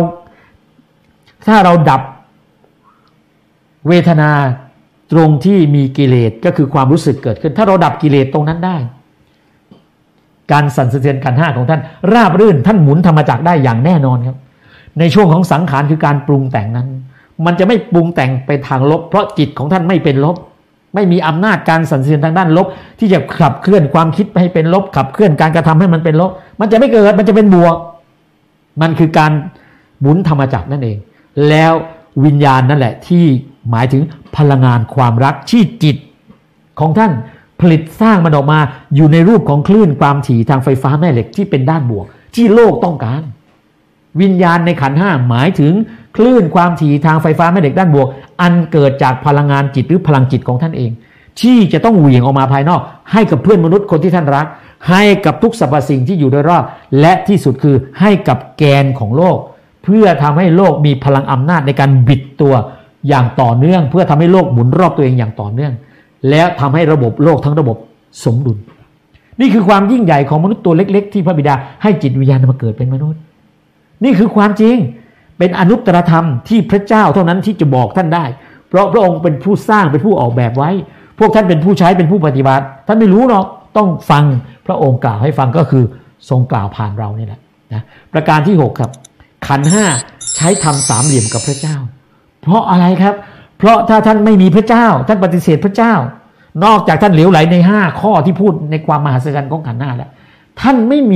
เราดับเวทนาตรงที่มีกิเลสก็คือความรู้สึกเกิดขึ้นถ้าเราดับกิเลสตรงนั้นได้การสั่นสะเทือนขันธ์5ของท่านราบรื่นท่านหมุนธรรมจักรได้อย่างแน่นอนครับในช่วงของสังขารคือการปรุงแต่งนั้นมันจะไม่ปรุงแต่งไปทางลบเพราะจิตของท่านไม่เป็นลบไม่มีอำนาจการสั่นสะเทือนทางด้านลบที่จะขับเคลื่อนความคิดให้เป็นลบขับเคลื่อนการกระทำให้มันเป็นลบมันจะไม่เกิดมันจะเป็นบวกมันคือการหมุนธรรมจักรนั่นเองแล้ววิญญาณนั่นแหละที่หมายถึงพลังงานความรักที่จิตของท่านผลิตสร้างมันออกมาอยู่ในรูปของคลื่นความถี่ทางไฟฟ้าแม่เหล็กที่เป็นด้านบวกที่โลกต้องการวิญญาณในขันธ์5หมายถึงคลื่นความถี่ทางไฟฟ้าแม่เหล็กด้านบวกอันเกิดจากพลังงานจิตหรือพลังจิตของท่านเองที่จะต้องเหวี่ยงออกมาภายนอกให้กับเพื่อนมนุษย์คนที่ท่านรักให้กับทุกสรรพสิ่งที่อยู่โดยรอบและที่สุดคือให้กับแกนของโลกเพื่อทำให้โลกมีพลังอำนาจในการบิดตัวอย่างต่อเนื่องเพื่อทำให้โลกหมุนรอบตัวเองอย่างต่อเนื่องแล้วทำให้ระบบโลกทั้งระบบสมดุลนี่คือความยิ่งใหญ่ของมนุษย์ตัวเล็กๆที่พระบิดาให้จิตวิญญาณมาเกิดเป็นมนุษย์นี่คือความจริงเป็นอนุตตรธรรมที่พระเจ้าเท่านั้นที่จะบอกท่านได้เพราะพระองค์เป็นผู้สร้างเป็นผู้ออกแบบไว้พวกท่านเป็นผู้ใช้เป็นผู้ปฏิบัติท่านไม่รู้หรอกต้องฟังพระองค์กล่าวให้ฟังก็คือทรงกล่าวผ่านเรานี่แหละนะประการที่6ครับขันธ์5ใช้ทำสามเหลี่ยมกับพระเจ้าเพราะอะไรครับเพราะถ้าท่านไม่มีพระเจ้าท่านปฏิเสธพระเจ้านอกจากท่านเหลวไหลใน5ข้อที่พูดในความมหัศจรรย์ของขันธ์5แล้วท่านไม่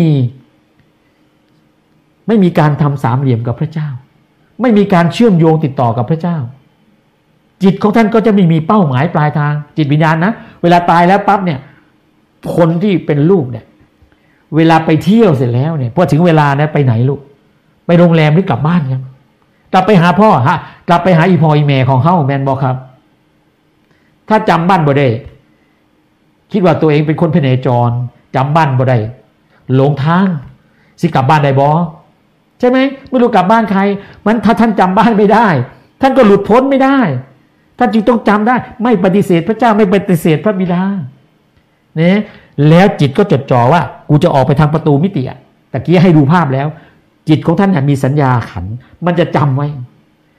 มีการทำสามเหลี่ยมกับพระเจ้าไม่มีการเชื่อมโยงติดต่อกับพระเจ้าจิตของท่านก็จะไม่มีเป้าหมายปลายทางจิตวิญญาณนะเวลาตายแล้วปั๊บเนี่ยคนที่เป็นลูกเนี่ยเวลาไปเที่ยวเสร็จแล้วเนี่ยพอถึงเวลานะไปไหนลูกไปโรงแรมหรือกลับบ้านครับกลับไปหาพ่อกลับไปหาอีพ่ออีแม่ของเขาแมนบอกครับถ้าจำบ้านบ่ได้คิดว่าตัวเองเป็นคนพเนจรจำบ้านบ่ได้หลงทางสิกลับบ้านได้บ่ใช่ไหมไม่รู้กลับบ้านใครมันถ้าท่านจำบ้านไม่ได้ท่านก็หลุดพ้นไม่ได้ท่านจึงต้องจำได้ไม่ปฏิเสธพระเจ้าไม่ปฏิเสธพระบิดาเนี่ยแล้วจิตก็จดจ่อว่ากูจะออกไปทางประตูมิติตะกี้ให้ดูภาพแล้วจิตของท่านมีสัญญาขันมันจะจำไว้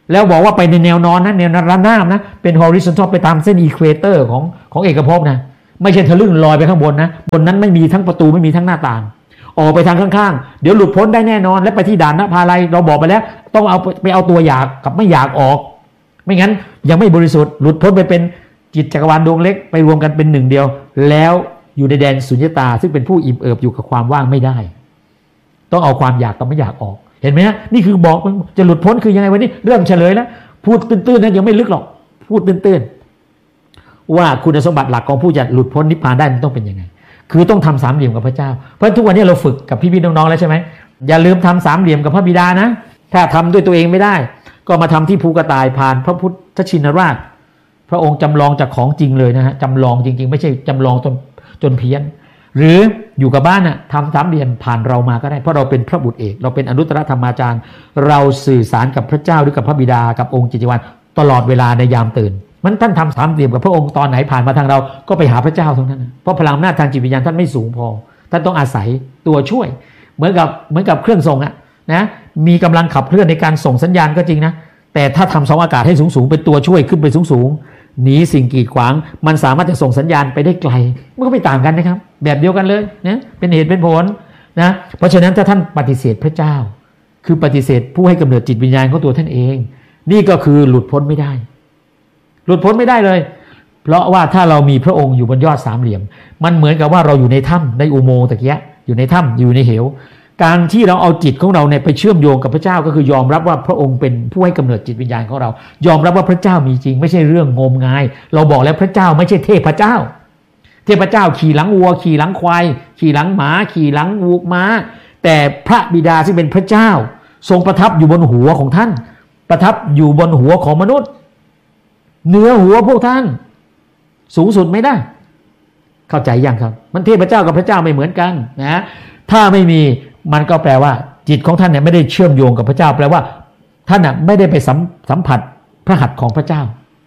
แล้วบอกว่าไปในแนวนอนนะแนวระนาบนะเป็น horizontal ไปตามเส้น equator ของเอกภพนะไม่ใช่ทะลึ่งลอยไปข้างบนนะบนนั้นไม่มีทั้งประตูไม่มีทั้งหน้าต่างออกไปทางข้างๆเดี๋ยวหลุดพ้นได้แน่นอนและไปที่ด่านนภาลัยเราบอกไปแล้วต้องเอาไปเอาตัวอยากกับไม่อยากออกไม่งั้นยังไม่บริสุทธิ์หลุดพ้นไปเป็นจิตจักรวาลดวงเล็กไปรวมกันเป็นหนึ่งเดียวแล้วอยู่ในแดนสุญญตาซึ่งเป็นผู้อิ่มเอิบอยู่กับความว่างไม่ได้ต้องเอาความอยากกับไม่อยากออกเห็นไหมฮะนี่คือบอกจะหลุดพ้นคือยังไงวันนี้เริ่มเฉลยแล้วพูดตื้นๆนะยังไม่ลึกหรอกพูดตื้นๆว่าคุณสมบัติหลักของผู้จะหลุดพ้นนิพพานได้มันต้องเป็นยังไงคือต้องทำสามเหลี่ยมกับพระเจ้าเพราะทุกวันนี้เราฝึกกับพี่ๆน้องๆแล้วใช่ไหมอย่าลืมทำสามเหลี่ยมกับพระบิดานะถ้าทำด้วยตัวเองไม่ได้ก็มาทำที่ภูกระต่ายผ่านพระพุทธชินราชพระองค์จำลองจากของจริงเลยนะฮะจำลองจริงๆไม่ใช่จำลองจนเพี้ยนหรืออยู่กับบ้านน่ะทำสามเหลี่ยมผ่านเรามาก็ได้เพราะเราเป็นพระบุตรเอกเราเป็นอนุตตรธรรมาจารย์เราสื่อสารกับพระเจ้าหรือกับพระบิดากับองค์จิตวิญญาณตลอดเวลาในยามตื่นมันท่านทำสามเหลี่ยมกับพระองค์ตอนไหนผ่านมาทางเราก็ไปหาพระเจ้าตรงนั้นเพราะพลังอำนาจทางจิตวิญญาณท่านไม่สูงพอท่านต้องอาศัยตัวช่วยเหมือนกับเครื่องส่งอะนะมีกำลังขับเคลื่อนในการส่งสัญญาณก็จริงนะแต่ถ้าทำเสาอากาศให้สูงๆเป็นตัวช่วยขึ้นไปสูงๆหนีสิ่งกีดขวางมันสามารถจะส่งสัญญาณไปได้ไกลมันก็ไม่ต่างกันนะครับแบบเดียวกันเลยนะเป็นเหตุเป็นผลนะเพราะฉะนั้นถ้าท่านปฏิเสธพระเจ้าคือปฏิเสธผู้ให้กำเนิดจิตวิญญาณของตัวท่านเองนี่ก็คือหลุดพ้นไม่ได้หลุดพ้นไม่ได้เลยเพราะว่าถ้าเรามีพระองค์อยู่บนยอดสามเหลี่ยมมันเหมือนกับว่าเราอยู่ในถ้ำในอุโมงค์ตะเกียะอยู่ในถ้ำอยู่ในเหวการที่เราเอาจิตของเราเนี่ยไปเชื่อมโยงกับพระเจ้าก็คือยอมรับว่าพระองค์เป็นผู้ให้กำเนิดจิตวิญญาณของเรายอมรับว่าพระเจ้ามีจริงไม่ใช่เรื่องงมงายเราบอกแล้วพระเจ้าไม่ใช่เทพเจ้าเทพเจ้าขี่หลังวัวขี่หลังควายขี่หลังหมาขี่หลังวัวม้าแต่พระบิดาซึ่งเป็นพระเจ้าทรงประทับอยู่บนหัวของท่านประทับอยู่บนหัวของมนุษย์เหนือหัวพวกท่านสูงสุดไม่ได้เข้าใจยังครับมันเทพเจ้ากับพระเจ้าไม่เหมือนกันนะถ้าไม่มีมันก็แปลว่าจิตของท่านเนี่ยไม่ได้เชื่อมโยงกับพระเจ้าแปลว่าท่านน่ะไม่ได้ไปสัมผัสพระหัตถ์ของพระเจ้า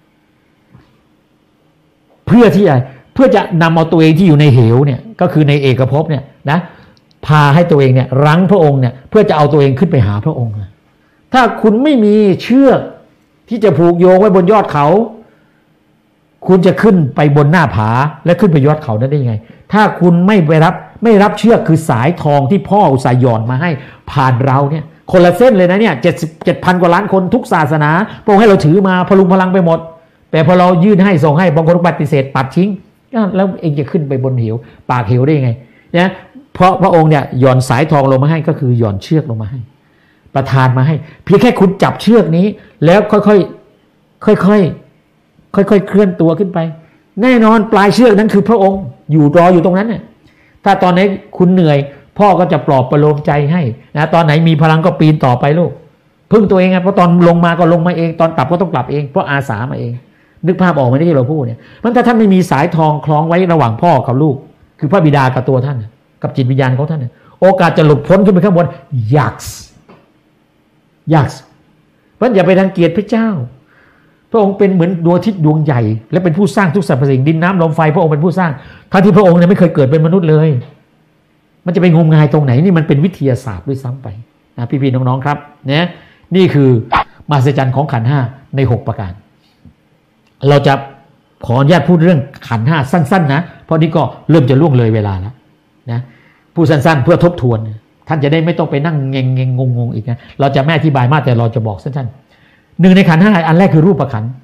เพื่อที่อะไรเพื่อจะนำเอาตัวเองที่อยู่ในเหวเนี่ยก็คือในเอกภพเนี่ยนะพาให้ตัวเองเนี่ยรั้งพระองค์เนี่ยเพื่อจะเอาตัวเองขึ้นไปหาพระองค์ถ้าคุณไม่มีเชือกที่จะผูกโยงไว้บนยอดเขาคุณจะขึ้นไปบนหน้าผาและขึ้นไปยอดเขานั้นได้ยังไงถ้าคุณไม่รับเชือกคือสายทองที่พ่ออุตส่าห์หย่อนมาให้ผ่านเราเนี่ยคนละเส้นเลยนะเนี่ย77,000 กว่าล้านคนทุกศาสนาพระองค์ให้เราถือมาพลุงพลังไปหมดแต่พอเรายื่นให้ส่งให้บางคนปฏิเสธปัดทิ้งแล้วเองจะขึ้นไปบนเหวปากเหวได้ยังไงนะเพราะพระองค์เนี่ยหย่อนสายทองลงมาให้ก็คือหย่อนเชือกลงมาให้ประทานมาให้เพียงแค่คุณจับเชือกนี้แล้วค่อยๆเคลื่อนตัวขึ้นไปแน่นอนปลายเชือกนั้นคือพระองค์อยู่รออยู่ตรงนั้นเนี่ยถ้าตอนไหนคุณเหนื่อยพ่อก็จะปลอบประโลมใจให้นะตอนไหนมีพลังก็ปีนต่อไปลูกพึ่งตัวเองไงเพราะตอนลงมาก็ลงมาเองตอนกลับก็ต้องกลับเองเพราะอาสามาเองนึกภาพออกไหมที่เราพูดเนี่ยมันถ้าท่านไม่มีสายทองคล้องไว้ระหว่างพ่อกับลูกคือพระบิดากับตัวท่านกับจิตวิญญาณของท่านโอกาสจะหลุดพ้นขึ้นไปข้างบนยากเพราะอย่าไปรังเกียจพระเจ้าพระองค์เป็นเหมือนดวงอาทิตย์ดวงใหญ่และเป็นผู้สร้างทุกสรรพสิ่งดินน้ำลมไฟพระองค์เป็นผู้สร้างทั้งที่พระองค์เนี่ยไม่เคยเกิดเป็นมนุษย์เลยมันจะไปงมงายตรงไหนนี่มันเป็นวิทยาศาสตร์ด้วยซ้ำไปนะพี่ๆน้องๆครับเนี่ยนี่คือมหัศจรรย์ของขันธ์ห้าใน6ประการเราจะขออนุญาตพูดเรื่องขันธ์ห้าสั้นๆนะเพราะนี่ก็เริ่มจะล่วงเลยเวลาแล้วนะพูดสั้นๆเพื่อทบทวนท่านจะได้ไม่ต้องไปนั่งเงงงงอีกนะเราจะไม่อธิบายมากแต่เราจะบอกสั้นๆหนึ่งในขันธ์ห้าอันแรกคือรูปขันธ์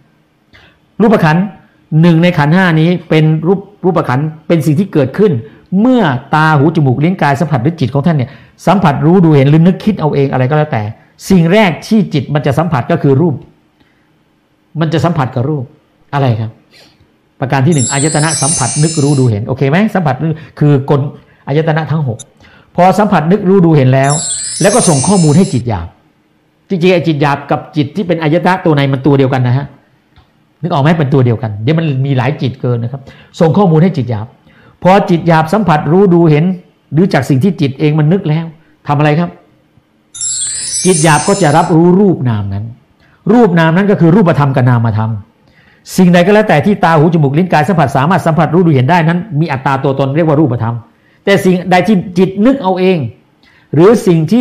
หนึ่งในขันธ์ห้านี้เป็นรูปขันธ์เป็นสิ่งที่เกิดขึ้นเมื่อตาหูจมูกลิ้นกายสัมผัสหรือจิตของท่านเนี่ยสัมผัสรู้ดูเห็นหรือนึกคิดเอาเองอะไรก็แล้วแต่สิ่งแรกที่จิตมันจะสัมผัสก็คือรูปมันจะสัมผัสกับรูปอะไรครับประการที่1อายตนะสัมผัสนึกรู้ดูเห็นโอเคไหมสัมผัสคือกลอายตนะทั้ง6พอสัมผัสนึกรู้ดูเห็นแล้วก็ส่งข้อมูลให้จิตหยาบจริงๆไอ้จิตหยาบกับจิตที่เป็นอายตนะตัวในมันตัวเดียวกันนะฮะนึกออกไหมเป็นตัวเดียวกันเดี๋ยวมันมีหลายจิตเกินนะครับส่งข้อมูลให้จิตหยาบพอจิตหยาบสัมผัสรู้ดูเห็นหรือจากสิ่งที่จิตเองมันนึกแล้วทำอะไรครับจิตหยาบก็จะรับรู้รูปนามนั้นก็คือรูปธรรมกับนามธรรมสิ่งใดก็แล้วแต่ที่ตาหูจมูกลิ้นกายสัมผัสสามารถสัมผัสรู้ดูเห็นได้นั้นมีอัตตาตัวตนเรียกว่ารูปธรรมแต่สิ่งใดที่จิตนึกเอาเองหรือสิ่งที่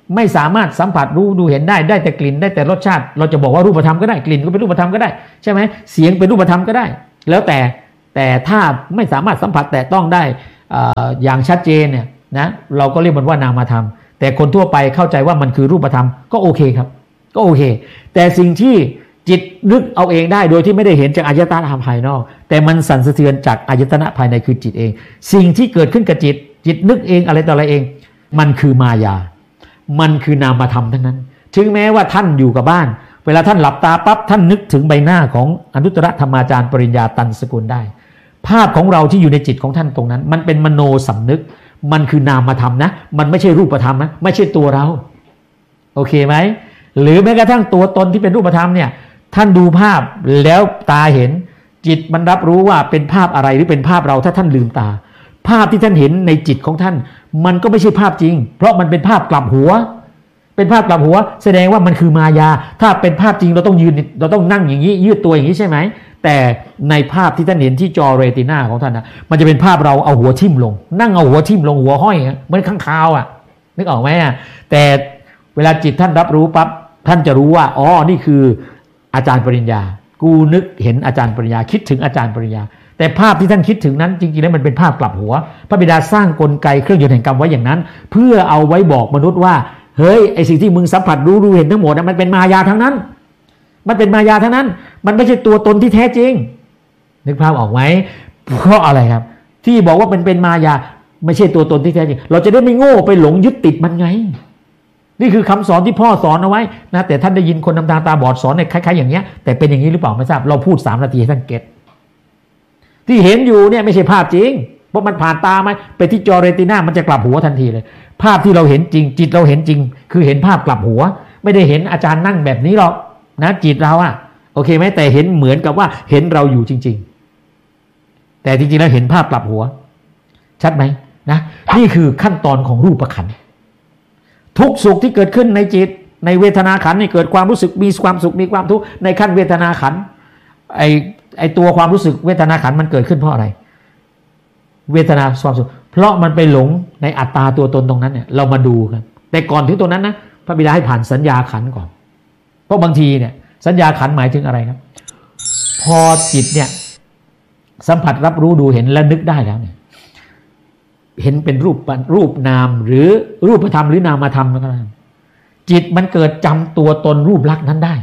ไม่สามารถสัมผัสรู้ดูเห็นได้แต่กลิ่นได้แต่รสชาติเราจะบอกว่ารูปธรรมก็ได้กลิ่นก็เป็นรูปธรรมก็ได้ใช่ไหมเสียงเป็นรูปธรรมก็ได้แล้วแต่ถ้าไม่สามารถสัมผัสแตะต้องได้อย่างชัดเจนเนี่ยนะเราก็เรียกมันว่านามธรรมแต่คนทั่วไปเข้าใจว่ามันคือรูปธรรมก็โอเคครับก็โอเคแต่สิ่งที่จิตนึกเอาเองได้โดยที่ไม่ได้เห็นจากอายตนะภายนอกแต่มันสั่นสะเทือนจากอายตนะภายในคือจิตเองสิ่งที่เกิดขึ้นกับจิตนึกเองอะไรต่ออะไรเองมันคือมายามันคือนามธรรมทั้งนั้นถึงแม้ว่าท่านอยู่กับบ้านเวลาท่านหลับตาปั๊บท่านนึกถึงใบหน้าของอนุตตรธรรมาจารย์ปริญญาตันสกุลได้ภาพของเราที่อยู่ในจิตของท่านตรงนั้นมันเป็นมโนสำนึกมันคือนามธรรมนะมันไม่ใช่รูปธรรมนะไม่ใช่ตัวเราโอเคไหมหรือแม้กระทั่งตัวตนที่เป็นรูปธรรมเนี่ยท่านดูภาพแล้วตาเห็นจิตมันรับรู้ว่าเป็นภาพอะไรหรือเป็นภาพเราถ้าท่านลืมตาภาพที่ท่านเห็นในจิตของท่านมันก็ไม่ใช่ภาพจริงเพราะมันเป็นภาพกลับหัวเป็นภาพกลับหัวแสดงว่ามันคือมายาถ้าเป็นภาพจริงเราต้องยืนเราต้องนั่งอย่างนี้ยืดตัวอย่างนี้ใช่ไหมแต่ในภาพที่ท่านเห็นที่จอเรตินาของท่านนะมันจะเป็นภาพเราเอาหัวทิ่มลงนั่งเอาหัวทิ่มลงหัวห้อยเหมือนข้างคาวอ่ะนึกออกไหมอ่ะแต่เวลาจิตท่านรับรู้ปั๊บท่านจะรู้ว่าอ๋อนี่คืออาจารย์ปริญญากูนึกเห็นอาจารย์ปริญญาคิดถึงอาจารย์ปริญญาแต่ภาพที่ท่านคิดถึงนั้นจริงๆแล้วมันเป็นภาพกลับหัวพระบิดาสร้างกลไกเครื่องยนต์แห่งกรรมไว้อย่างนั้นเพื่อเอาไว้บอกมนุษย์ว่าเฮ้ยไอสิ่งที่มึงสัมผัสรู้เห็นทั้งหมดนะมันเป็นมายาทั้งนั้นมันเป็นมายาทั้งนั้นมันไม่ใช่ตัวตนที่แท้จริงนึกภาพออกไหมเพราะอะไรครับที่บอกว่าเป็นมายาไม่ใช่ตัวตนที่แท้จริงเราจะได้ไม่โง่ไปหลงยึดติดมันไงนี่คือคำสอนที่พ่อสอนเอาไว้นะแต่ท่านได้ยินคนทำตาบอดสอนในคล้ายๆอย่างเงี้ยแต่เป็นอย่างนี้หรือเปล่าไม่ทราบเราพูด3 นาทีให้ท่านเก็ตที่เห็นอยู่เนี่ยไม่ใช่ภาพจริงเพราะมันผ่านตาไหมไปที่จอเรตินามันจะกลับหัวทันทีเลยภาพที่เราเห็นจริงจิตเราเห็นจริงคือเห็นภาพกลับหัวไม่ได้เห็นอาจารย์นั่งแบบนี้หรอกนะจิตเราอะโอเคไหมแต่เห็นเหมือนกับว่าเห็นเราอยู่จริงๆแต่จริงๆแล้วเห็นภาพกลับหัวชัดไหมนะนี่คือขั้นตอนของรูปขันธ์ทุกสุขที่เกิดขึ้นในจิตในเวทนาขันธ์นี่เกิดความรู้สึกมีความสุขมีความทุกข์ในขั้นเวทนาขันธ์ไอตัวความรู้สึกเวทนาขันธ์มันเกิดขึ้นเพราะอะไรเวทนาความสุขเพราะมันไปหลงในอัตตาตัวตนตรงนั้นเนี่ยเรามาดูกันแต่ก่อนถึงตรงนั้นนะพระบิดาให้ผ่านสัญญาขันธ์ก่อนเพราะบางทีเนี่ยสัญญาขันธ์หมายถึงอะไรครับพอจิตเนี่ยสัมผัสรับรู้ดูเห็นและนึกได้แล้วเนี่ยเห็นเป็นรูปนามหรือรูปธรรมหรือนามธรรมก็ได้จิตมันเกิดจำตัวตนรูปลักษณ์นั้นได้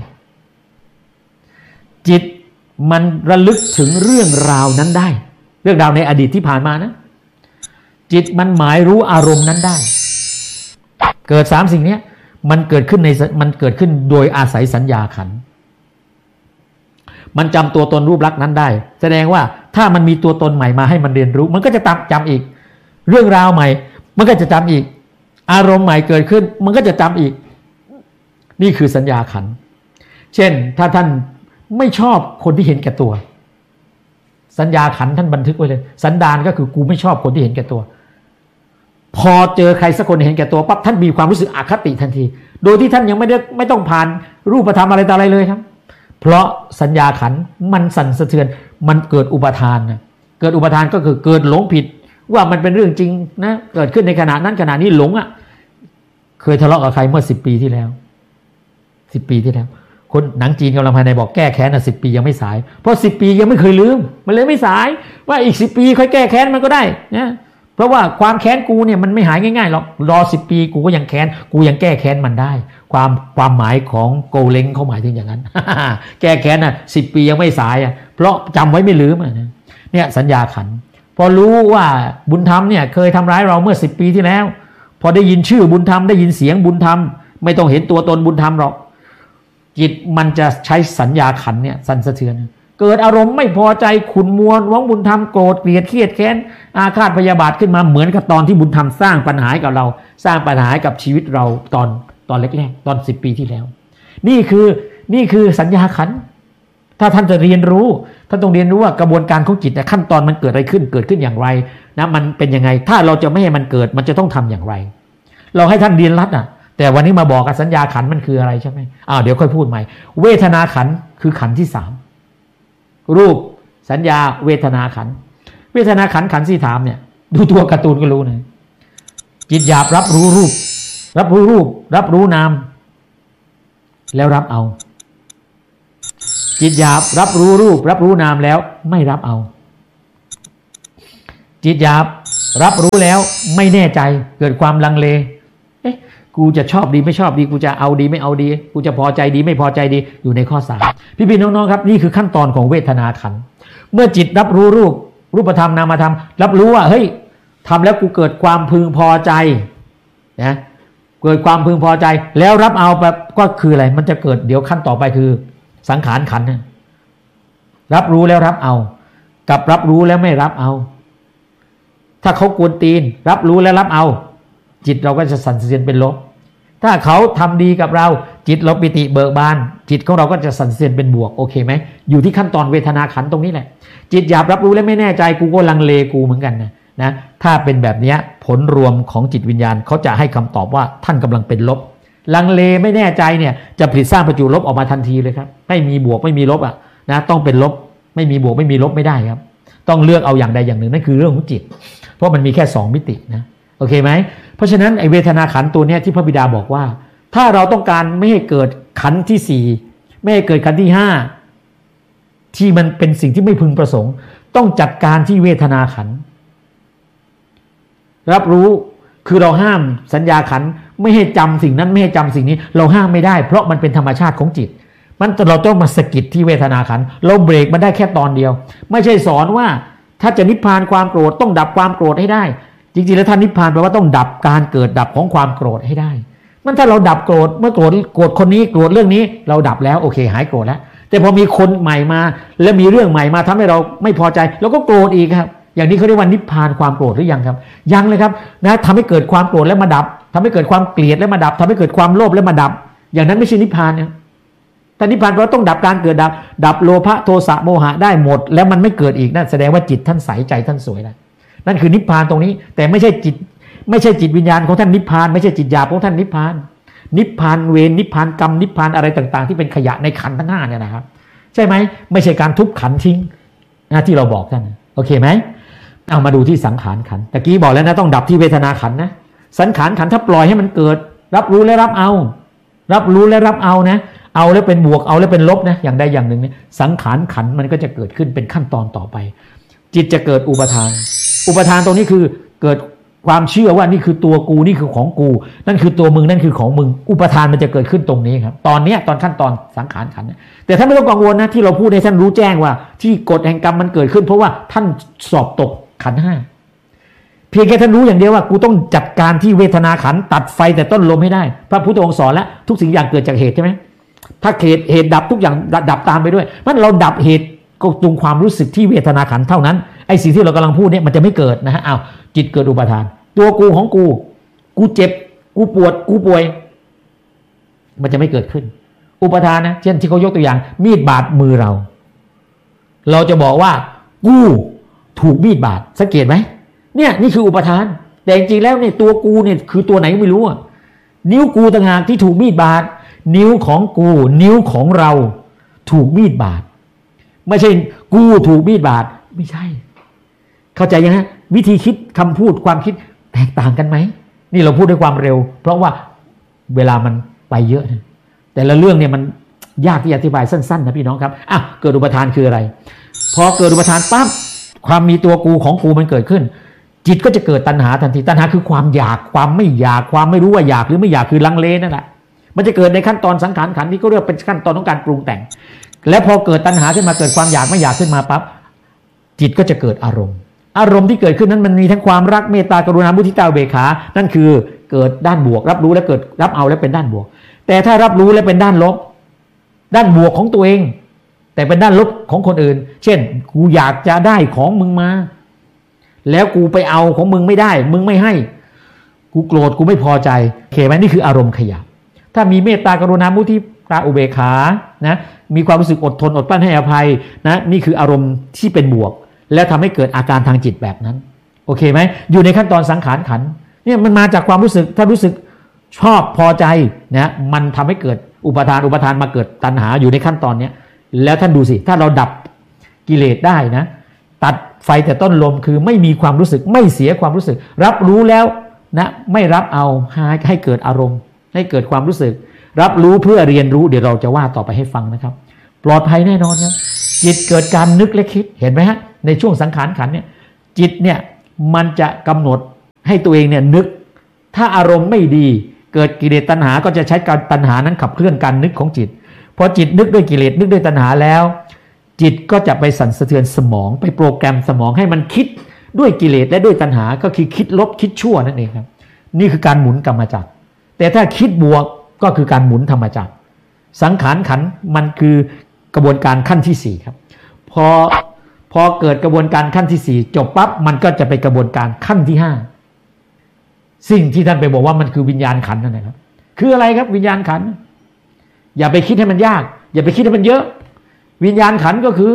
จิตมันระลึกถึงเรื่องราวนั้นได้เรื่องราวในอดีตที่ผ่านมานะจิตมันหมายรู้อารมณ์นั้นได้เกิด3 สิ่งนี้มันเกิดขึ้นโดยอาศัยสัญญาขันธ์มันจำตัวตนรูปลักษณ์นั้นได้แสดงว่าถ้ามันมีตัวตนใหม่มาให้มันเรียนรู้มันก็จะจำอีกเรื่องราวใหม่มันก็จะจำอีกอารมณ์ใหม่เกิดขึ้นมันก็จะจำอีกนี่คือสัญญาขันธ์เช่นถ้าท่านไม่ชอบคนที่เห็นแก่ตัวสัญญาขันธ์ท่านบันทึกไว้เลยสันดานก็คือกูไม่ชอบคนที่เห็นแก่ตัวพอเจอใครสักคนเห็นแก่ตัวปั๊บท่านมีความรู้สึกอคติทันทีโดยที่ท่านยังไม่ต้องผ่านรูปธรรมอะไรต่ออะไรเลยครับเพราะสัญญาขันธ์มันสั่นสะเทือนมันเกิดอุปทานนะเกิดอุปทานก็คือเกิดหลงผิดว่ามันเป็นเรื่องจริงนะเกิดขึ้นในขณะนั้นขณะนี้หลงอ่ะเคยทะเลาะกับใครเมื่อ10 ปีที่แล้ว10 ปีที่แล้วคนหนังจีนกำลังภายในบอกแก้แค้น10 ปียังไม่สายเพราะ10 ปียังไม่เคยลืมมันเลยไม่สายว่าอีก10 ปีค่อยแก้แค้นมันก็ได้นะเพราะว่าความแค้นกูเนี่ยมันไม่หายง่ายๆหรอกรอ10 ปีกูก็ยังแค้นกูยังแก้แค้นมันได้ความหมายของโกเล้งเขาหมายถึงอย่างนั้น แก้แค้น10 ปียังไม่สายเพราะจำไว้ไม่ลืมเนี่ยสัญญาขันธ์พอรู้ว่าบุญธรรมเนี่ยเคยทำร้ายเราเมื่อ10 ปีที่แล้วพอได้ยินชื่อบุญธรรมได้ยินเสียงบุญธรรมไม่ต้องเห็นตัวตนบุญธรรมหรอกจิตมันจะใช้สัญญาขันธ์เนี่ยสั่นสะเทือนเกิดอารมณ์ไม่พอใจขุ่นมัวหวงบุญธรรมโกรธเกลียดเครียดแค้นอาฆาตพยาบาทขึ้นมาเหมือนกับตอนที่บุญธรรมสร้างปัญหากับเราสร้างปัญหากับชีวิตเราตอนแรกๆตอน10 ปีที่แล้วนี่คือสัญญาขันธ์ถ้าท่านจะเรียนรู้ท่านต้องเรียนรู้ว่ากระบวนการของจิตขั้นตอนมันเกิดอะไรขึ้นเกิดขึ้นอย่างไรนะมันเป็นยังไงถ้าเราจะไม่ให้มันเกิดมันจะต้องทำอย่างไรเราให้ท่านเรียนรัดแต่วันนี้มาบอกกับสัญญาขันธ์มันคืออะไรใช่ไหมเดี๋ยวค่อยพูดใหม่เวทนาขันธ์คือขันธ์ที่3รูปสัญญาเวทนาขันธ์เวทนาขันธ์ขันธ์ที่3เนี่ยดูตัวการ์ตูนก็รู้นะจิตหยาบรับรู้รูปรับรู้รูปรับรู้นามแล้วรับเอาจิตหยาบรับรู้รูปรับรู้นามแล้วไม่รับเอาจิตหยาบรับรู้แล้วไม่แน่ใจเกิดความลังเลกูจะชอบดีไม่ชอบดีกูจะเอาดีไม่เอาดีกูจะพอใจดีไม่พอใจดีอยู่ในข้อ3พี่น้องๆครับนี่คือขั้นตอนของเวทนาขันธ์เมื่อจิตรับรู้รูปธรรมนามธรรมรับรู้ว่าเฮ้ยทำแล้วกูเกิดความพึงพอใจนะเกิดความพึงพอใจแล้วรับเอาแบบก็คืออะไรมันจะเกิดเดี๋ยวขั้นต่อไปคือสังขารขันธ์รับรู้แล้วรับเอากับรับรู้แล้วไม่รับเอาถ้าเขากวนตีนรับรู้แล้วรับเอาจิตเราก็จะสั่นสะเทือนเป็นลบถ้าเขาทำดีกับเราจิตเราปิติเบิกบานจิตของเราก็จะสั่นสะเทือนเป็นบวกโอเคไหมอยู่ที่ขั้นตอนเวทนาขันธ์ตรงนี้แหละจิตหยาบรับรู้แล้วไม่แน่ใจกูก็ลังเลกูเหมือนกันนะถ้าเป็นแบบนี้ผลรวมของจิตวิญญาณเขาจะให้คำตอบว่าท่านกำลังเป็นลบลังเลไม่แน่ใจเนี่ยจะผลิตสร้างประจุลบออกมาทันทีเลยครับไม่มีบวกไม่มีลบนะต้องเป็นลบไม่มีบวกไม่มีลบไม่ได้ครับต้องเลือกเอาอย่างใดอย่างหนึ่งนั่นคือเรื่องของจิตเพราะมันมีแค่2มิตินะโอเคไหมเพราะฉะนั้นไอเวทนาขันธ์ตัวเนี้ยที่พระบิดาบอกว่าถ้าเราต้องการไม่ให้เกิดขันธ์ที่4ไม่ให้เกิดขันธ์ที่5ที่มันเป็นสิ่งที่ไม่พึงประสงค์ต้องจัดการที่เวทนาขันธ์รับรู้คือเราห้ามสัญญาขันธ์ไม่ให้จำสิ่งนั้นไม่ให้จำสิ่งนี้เราห้ามไม่ได้เพราะมันเป็นธรรมชาติของจิตมันเราต้องมาสะกิดที่เวทนาขันธ์เราเบรกมันได้แค่ตอนเดียวไม่ใช่สอนว่าถ้าจะนิพพานความโกรธต้องดับความโกรธให้ได้จริงๆแล้วท่านนิพพานแปลว่าต้องดับการเกิดดับของความโกรธให้ได้มันถ้าเราดับโกรธเมื่อโกรธคนนี้โกรธเรื่องนี้เราดับแล้วโอเคหายโกรธแล้วแต่พอมีคนใหม่มาแล้วมีเรื่องใหม่มาทำให้เราไม่พอใจเราก็โกรธอีกครับอย่างนี้เขาเรียกว่านิพพานความโกรธหรือยังครับยังเลยครับนะทำให้เกิดความโกรธแล้วมาดับทำให้เกิดความเกลียดแล้วมาดับทำให้เกิดความโลภแล้วมาดับอย่างนั้นไม่ใช่นิพพานเนี่ยแต่นิพพานเราต้องดับการเกิดดับโลภะโทสะโมหะได้หมดแล้วมันไม่เกิดอีกนั่นแสดงว่าจิตท่านใสใจท่านสวยแล้วนั่นคือนิพพานตรงนี้แต่ไม่ใช่จิตวิญญาณของท่านนิพพานไม่ใช่จิตหยาบของท่านนิพพานนิพพานเวรนิพพานกรรมนิพพานอะไรต่างๆที่เป็นขยะในขันธ์ทั้ง5เนี่ยนะครับใช่ไหมไม่ใช่การทุบขันธ์ทิ้งนะที่เราบอกท่านโอเคไหมเอามาดูที่สังขารขันธ์ตะกี้บอกแล้วนะต้องดับที่เวทนาขันธ์นะสังขารขันธ์ถ้าปล่อยให้มันเกิดรับรู้และรับเอารับรู้และรับเอานะเอาแล้วเป็นบวกเอาแล้วเป็นลบนะอย่างใดอย่างหนึ่งเนี่ยสังขารขันธ์มันก็จะเกิดขึ้นเป็นขั้นตอนต่อไปจิตจะเกิดอุปทานตรงนี้คือเกิดความเชื่อว่านี่คือตัวกูนี่คือของกูนั่นคือตัวมึงนั่นคือของมึงอุปทานมันจะเกิดขึ้นตรงนี้ครับตอนขั้นตอนสังขารขันธ์แต่ท่านไม่ต้องกังวลนะที่เราพูดให้ท่านรู้แจ้งว่าที่กฎแห่งกรรมมันเกิดขึ้นเพราะว่าท่านสอบตกขันธ์5เพียงแค่ท่านรู้อย่างเดียวว่ากูต้องจัดการที่เวทนาขันธ์ตัดไฟแต่ต้นลมให้ได้พระพุทธองค์สอนแล้วทุกสิ่งอย่างเกิดจากเหตุใช่ไหมถ้าเหตุดับทุกอย่างดับตามไปด้วยมันเราดับเหตุก็ตรงความรู้สึกที่เวทนาขันธ์เท่านั้นไอ้สิ่งที่เรากำลังพูดเนี่ยมันจะไม่เกิดนะฮะอ้าวจิตเกิดอุปทานตัวกูของกูเจ็บกูปวดกูป่วยมันจะไม่เกิดขึ้นอุปทานนะเช่นที่เขายกตัวอย่างมีดบาดมือเราจะบอกว่ากูถูกมีดบาดสังเกตไหมเนี่ยนี่คืออุปทานแต่จริงๆแล้วเนี่ยตัวกูเนี่ยคือตัวไหนไม่รู้อ่ะนิ้วกูต่างหากที่ถูกมีดบาดนิ้วของกูนิ้วของเราถูกมีดบาดไม่ใช่กูถูกมีดบาดไม่ใช่เข้าใจยังฮะวิธีคิดคำพูดความคิดแตกต่างกันไหมนี่เราพูดด้วยความเร็วเพราะว่าเวลามันไปเยอะนะแต่ละเรื่องเนี่ยมันยากที่จะอธิบายสั้นๆนะพี่น้องครับเกิดอุปทานคืออะไรพอเกิดอุปทานปั๊บความมีตัวกูของกูมันเกิดขึ้นจิตก็จะเกิดตัณหาทันทีตัณหาคือความอยากความไม่อยากความไม่รู้ว่าอยากหรือไม่อยากคือลังเลนั่นแหละมันจะเกิดในขั้นตอนสังขารขันธ์ที่ก็เรียกเป็นขั้นตอนของการปรุงแต่งและพอเกิดตัณหาขึ้นมาเกิดความอยากไม่อยากขึ้นมาปั๊บจิตก็จะเกิดอารมณ์ที่เกิดขึ้นนั้นมันมีทั้งความรักเมตตากรุณามุทิตาอุเบกขานั่นคือเกิดด้านบวกรับรู้และเกิดรับเอาและเป็นด้านบวกแต่ถ้ารับรู้และเป็นด้านลบด้านบวกของตัวเองแต่เป็นด้านลบของคนอื่นเช่นกูอยากจะได้ของมึงมาแล้วกูไปเอาของมึงไม่ได้มึงไม่ให้กูโกรธกูไม่พอใจเห็นไหมนี่คืออารมณ์ขยะถ้ามีเมตตากรุณามุทิตาอุเบกขานะมีความรู้สึกอดทนอดกลั้นให้อภัยนะนี่คืออารมณ์ที่เป็นบวกแล้วทำให้เกิดอาการทางจิตแบบนั้นโอเคไหมอยู่ในขั้นตอนสังขารขันธ์เนี่ยมันมาจากความรู้สึกถ้ารู้สึกชอบพอใจนะมันทำให้เกิดอุปทานมาเกิดตัณหาอยู่ในขั้นตอนนี้แล้วท่านดูสิถ้าเราดับกิเลสได้นะตัดไฟแต่ต้นลมคือไม่มีความรู้สึกไม่เสียความรู้สึกรับรู้แล้วนะไม่รับเอาให้เกิดอารมณ์ให้เกิดความรู้สึกรับรู้เพื่อเรียนรู้เดี๋ยวเราจะว่าต่อไปให้ฟังนะครับปลอดภัยแน่นอนครับจิตเกิดการนึกและคิดเห็นไหมฮะในช่วงสังขารขันเนี่ยจิตเนี่ยมันจะกำหนดให้ตัวเองเนี่ยนึกถ้าอารมณ์ไม่ดีเกิดกิเลสตัณหาก็จะใช้การตัณหานั้นขับเคลื่อนการนึกของจิตพอจิตนึกด้วยกิเลสนึกด้วยตัณหาแล้วจิตก็จะไปสั่นสะเทือนสมองไปโปรแกรมสมองให้มันคิดด้วยกิเลสและด้วยตัณหาก็คือคิดลบคิดชั่วนั่นเองครับนี่คือการหมุนกรรมจักรแต่ถ้าคิดบวกก็คือการหมุนธรรมจักรสังขารขันมันคือกระบวนการขั้นที่4ครับพอเกิดกระบวนการขั้นที่4จบปั๊บมันก็จะไปกระบวนการขั้นที่5สิ่งที่ท่านไปบอกว่ามันคือวิญญาณขันนั่นนะครับคืออะไรครับวิญญาณขันอย่าไปคิดให้มันยากอย่าไปคิดให้มันเยอะวิญญาณขันก็คือ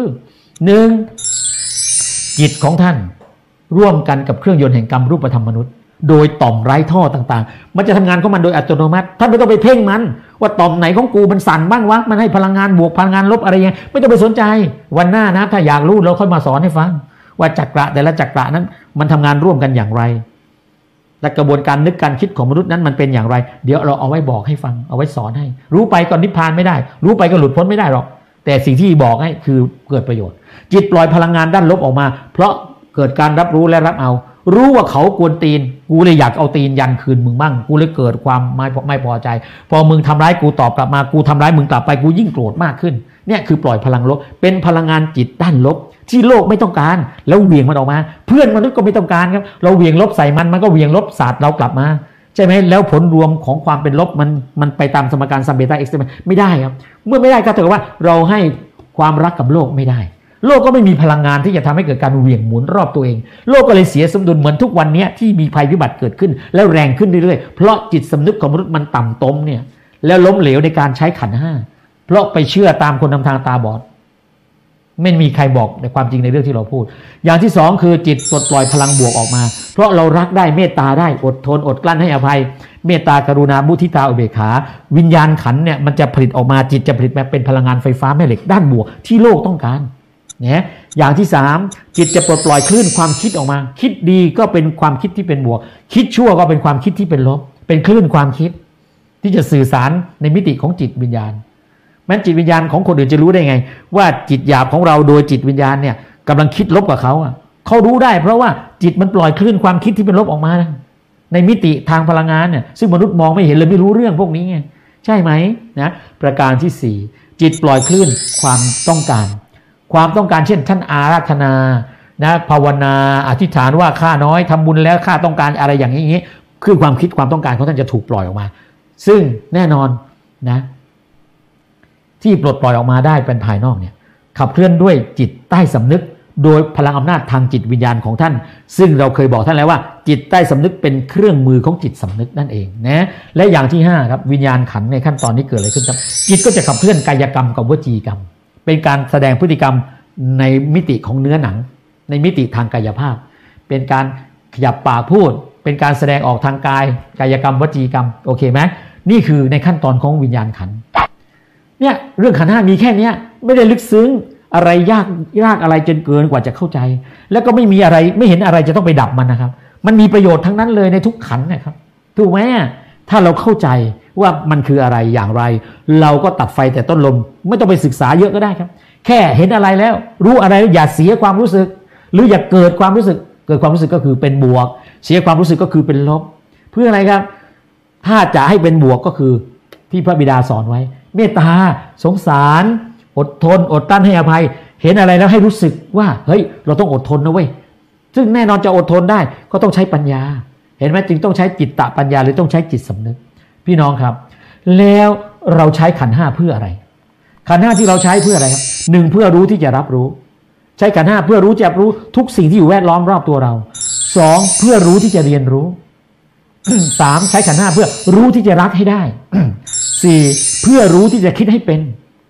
1จิตของท่านร่วมกันกับเครื่องยนต์แห่งกรรมรูปธรรมมนุษย์โดยต่อมไร้ท่อต่างๆมันจะทำงานของมันโดยอัตโนมัติท่านไม่ต้องไปเพ่งมันว่าต่อมไหนของกูมันสั่นบ้างวะมันให้พลังงานบวกพลังงานลบอะไรยังไม่ต้องไปสนใจวันหน้านะถ้าอยากรู้เราค่อยมาสอนให้ฟังว่าจักระแต่ละจักระนั้นมันทำงานร่วมกันอย่างไรและกระบวนการนึกการคิดของมนุษย์นั้นมันเป็นอย่างไรเดี๋ยวเราเอาไว้บอกให้ฟังเอาไว้สอนให้รู้ไปก็นิพพานไม่ได้รู้ไปก็หลุดพ้นไม่ได้หรอกแต่สิ่งที่บอกให้คือเกิดประโยชน์จิตปล่อยพลังงานด้านลบออกมาเพราะเกิดการรับรู้และรับเอารู้ว่าเขากวนตีนกูเลยอยากเอาตีนยันคืนมึงบ้างกูเลยเกิดความไม่พอใจพอมึงทำร้ายกูตอบกลับมากูทำร้ายมึงกลับไปกูยิ่งโกรธมากขึ้นเนี่ยคือปล่อยพลังลบเป็นพลังงานจิตด้านลบที่โลกไม่ต้องการแล้วเหวี่ยงมันออกมาเพื่อนมนุษย์ก็ไม่ต้องการครับเราเหวี่ยงลบใส่มันก็เหวี่ยงลบศาสตร์เรากลับมาใช่ไหมแล้วผลรวมของความเป็นลบมันไปตามสมการซัมเบต้าเอ็กซ์ตรีมไม่ได้ครับเมื่อไม่ได้ก็ถือว่าเราให้ความรักกับโลกไม่ได้โลกก็ไม่มีพลังงานที่จะทำให้เกิดการเหวี่ยงหมุนรอบตัวเองโลกก็เลยเสียสมดุลเหมือนทุกวันนี้ที่มีภัยพิบัติเกิดขึ้นแล้วแรงขึ้นเรื่อยๆเพราะจิตสำนึกของมนุษย์มันต่ำต้มเนี่ยแล้วล้มเหลวในการใช้ขันธ์ห้าเพราะไปเชื่อตามคนนำทางตาบอดไม่มีใครบอกในความจริงในเรื่องที่เราพูดอย่างที่2คือจิตปลดปล่อยพลังบวกออกมาเพราะเรารักได้เมตตาได้อดทนอดกลั้นให้อภัยเมตตากรุณามุทิตาอุเบกขาวิญญาณขันธ์เนี่ยมันจะผลิตออกมาจิตจะผลิตมาเป็นพลังงานไฟฟ้าแม่เหล็กด้านบวกที่โลกต้องการเนี่ยอย่างที่3จิตจะปลดปล่อยคลื่นความคิดออกมาคิดดีก็เป็นความคิดที่เป็นบวกคิดชั่วก็เป็นความคิดที่เป็นลบเป็นคลื่นความคิดที่จะสื่อสารในมิติของจิตวิญญาณแม้จิตวิญญาณของคนอื่นจะรู้ได้ไงว่าจิตหยาบของเราโดยจิตวิญญาณเนี่ยกำลังคิดลบกับเขาเขารู้ได้เพราะว่าจิตมันปล่อยคลื่นความคิดที่เป็นลบออกมาในมิติทางพลังงานเนี่ยซึ่งมนุษย์มองไม่เห็นเลยไม่รู้เรื่องพวกนี้ไงใช่ไหมนะประการที่4จิตปล่อยคลื่นความต้องการเช่นท่านอาราธนานะภาวนาอธิษฐานว่าข้าน้อยทำบุญแล้วข้าต้องการอะไรอย่างนี้คือความคิดความต้องการของท่านจะถูกปล่อยออกมาซึ่งแน่นอนนะที่ปลดปล่อยออกมาได้เป็นภายนอกเนี่ยขับเคลื่อนด้วยจิตใต้สำนึกโดยพลังอำนาจทางจิตวิญญาณของท่านซึ่งเราเคยบอกท่านแล้วว่าจิตใต้สำนึกเป็นเครื่องมือของจิตสำนึกนั่นเองนะและอย่างที่5ครับวิญญาณขันธ์ในขั้นตอนนี้เกิดอะไรขึ้นครับจิตก็จะขับเคลื่อนกายกรรมกับวจีกรรมเป็นการแสดงพฤติกรรมในมิติของเนื้อหนังในมิติทางกายภาพเป็นการขยับปากพูดเป็นการแสดงออกทางกายกายกรรมวจีกรรมโอเคไหมนี่คือในขั้นตอนของวิญญาณขันธ์เนี่ยเรื่องขันธ์ห้ามีแค่นี้ไม่ได้ลึกซึ้งอะไรยากอะไรจนเกินกว่าจะเข้าใจแล้วก็ไม่มีอะไรไม่เห็นอะไรจะต้องไปดับมันนะครับมันมีประโยชน์ทั้งนั้นเลยในทุกขันธ์นะครับถูกไหมถ้าเราเข้าใจว่ามันคืออะไรอย่างไรเราก็ตัดไฟแต่ต้นลมไม่ต้องไปศึกษาเยอะก็ได้ครับแค่เห็นอะไรแล้วรู้อะไรอย่าเสียความรู้สึกหรืออย่าเกิดความรู้สึกก็คือเป็นบวกเสียความรู้สึกก็คือเป็นลบเพื่ออะไรครับถ้าจะให้เป็นบวกก็คือที่พระบิดาสอนไว้เมตตาสงสารอดทนอดกลั้นให้อภัยเห็นอะไรแล้วให้รู้สึกว่าเฮ้ยเราต้องอดทนนะเว้ยซึ่งแน่นอนจะอดทนได้ก็ต้องใช้ปัญญาเห็นไหมจึงต้องใช้จิตตปัญญาหรือต้องใช้จิตสำนึกพี่น้องครับแล้วเราใช้ขันธ์ห้าเพื่ออะไรขันธ์ห้าที่เราใช้เพื่ออะไรครับ1เพื่อรู้ที่จะรับรู้ใช้ขันธ์ห้าเพื่อรู้จะรู้ทุกสิ่งที่อยู่แวดล้อมรอบตัวเรา2เพื่อรู้ที่จะเรียนรู้3ใช้ขันธ์ห้าเพื่อรู้ที่จะรักให้ได้4เพื่อรู้ที่จะคิดให้เป็น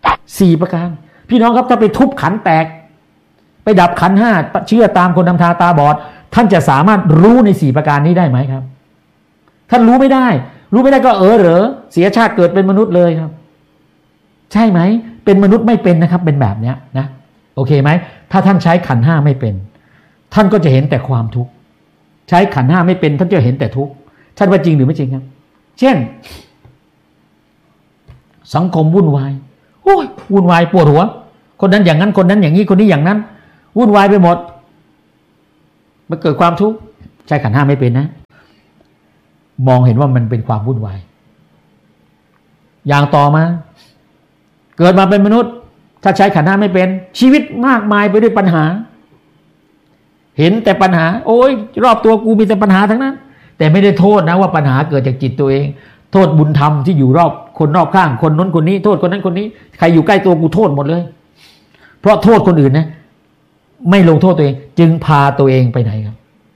4ประการพี่น้องครับถ้าไปทุบขันธ์แตกไปดับขันธ์ห้าเชื่อตามคนนำทางตาบอดท่านจะสามารถรู้ใน4ประการนี้ได้ไหมครับท่านรู้ไม่ได้ก็เหรอเสียชาติเกิดเป็นมนุษย์เลยครับใช่ไหมเป็นมนุษย์ไม่เป็นนะครับเป็นแบบเนี้ยนะโอเคไหมถ้าท่านใช้ขันธ์ห้าไม่เป็นท่านก็จะเห็นแต่ความทุกข์ใช้ขันธ์ห้าไม่เป็นท่านจะเห็นแต่ทุกข์ท่านว่าจริงหรือไม่จริงครับเช่นสังคมวุ่นวายโอ้ยวุ่นวายปวดหัวคนนั้นอย่างนั้นคนนั้นอย่างนี้คนนี้อย่างนั้นวุ่นวายไปหมดมันเกิดความทุกข์ใช้ขันธ์ห้าไม่เป็นนะมองเห็นว่ามันเป็นความวุ่นวายอย่างต่อมาเกิดมาเป็นมนุษย์ถ้าใช้ขันธ์ห้าไม่เป็นชีวิตมากมายไปด้วยปัญหาเห็นแต่ปัญหาโอ้ยรอบตัวกูมีแต่ปัญหาทั้งนั้นแต่ไม่ได้โทษนะว่าปัญหาเกิดจากจิตตัวเองโทษบุญธรรมที่อยู่รอบคนรอบข้างคนนั้นคนนี้โทษคนนั้นคนนี้ใครอยู่ใกล้ตัวกูโทษหมดเลยเพราะโทษคนอื่นนะไม่ลงโทษตัวเองจึงพาตัวเองไปไหนครับ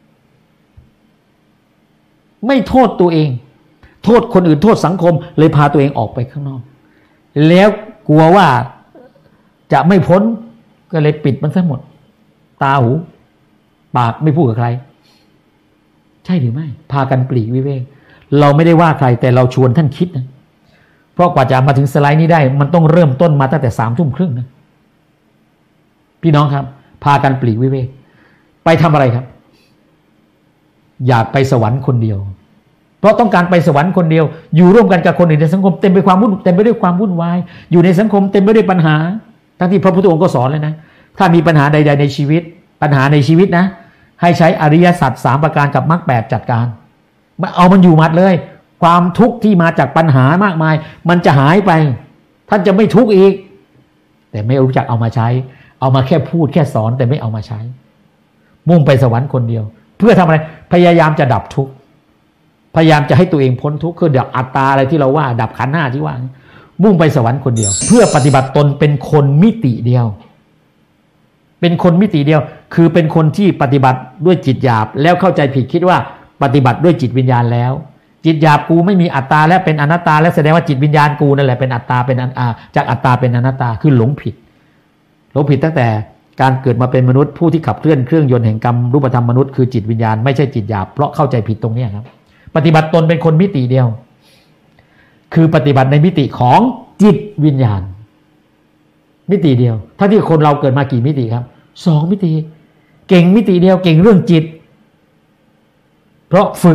ไม่โทษตัวเองโทษคนอื่นโทษสังคมเลยพาตัวเองออกไปข้างนอกแล้วกลัวว่าจะไม่พ้นก็เลยปิดมันซะหมดตาหูปากไม่พูดกับใครใช่หรือไม่พากันปลีกวิเวกเราไม่ได้ว่าใครแต่เราชวนท่านคิดนะเพราะกว่าจะมาถึงสไลด์นี้ได้มันต้องเริ่มต้นมาตั้งแต่21:30นะพี่น้องครับพากันปลีกวิเวกไปทำอะไรครับอยากไปสวรรค์คนเดียวเพราะต้องการไปสวรรค์คนเดียวอยู่ร่วมกันกับคนอื่นในสังคมเต็มไปด้วยความวุ่นวายอยู่ในสังคมเต็มไปด้วยปัญหาทั้งที่พระพุทธองค์ก็สอนเลยนะถ้ามีปัญหาใดๆในชีวิตปัญหาในชีวิตนะให้ใช้อริยสัจ3ประการกับมรรค8จัดการเอามันอยู่มัดเลยความทุกข์ที่มาจากปัญหามากมายมันจะหายไปท่านจะไม่ทุกข์อีกแต่ไม่รู้จักเอามาใช้เอามาแค่พูดแค่สอนแต่ไม่เอามาใช้มุ่งไปสวรรค์คนเดียวเพื่อทำอะไรพยายามจะดับทุกข์พยายามจะให้ตัวเองพ้นทุกข์คือดับอัตตาอะไรที่เราว่าดับขันธ์5ที่ว่ามุ่งไปสวรรค์คนเดียวเพื่อปฏิบัติตนเป็นคนมิติเดียวเป็นคนมิติเดียวคือเป็นคนที่ปฏิบัติด้วยจิตหยาบแล้วเข้าใจผิดคิดว่าปฏิบัติด้วยจิตวิญญาณแล้วจิตหยาบกูไม่มีอัตตาและเป็นอนัตตาและแสดงว่าจิตวิญญาณกูนั่นแหละเป็นอัตตาเป็นจากอัตตาเป็นอนัตตาคือหลงผิดตั้งแต่การเกิดมาเป็นมนุษย์ผู้ที่ขับเคลื่อนเครื่องยนต์แห่งกรรมรูปธรรมมนุษย์คือจิตวิญญาณไม่ใช่จิตหยาบเพราะเข้าใจผิดตรงนี้ครับปฏิบัติตนเป็นคนมิติเดียวคือปฏิบัติในมิติของจิตวิญญาณมิติเดียวถ้าที่คนเราเกิดมากี่มิติครับ2มิติเก่งมิติเดียวเก่งเรื่องจิตเพราะฝึก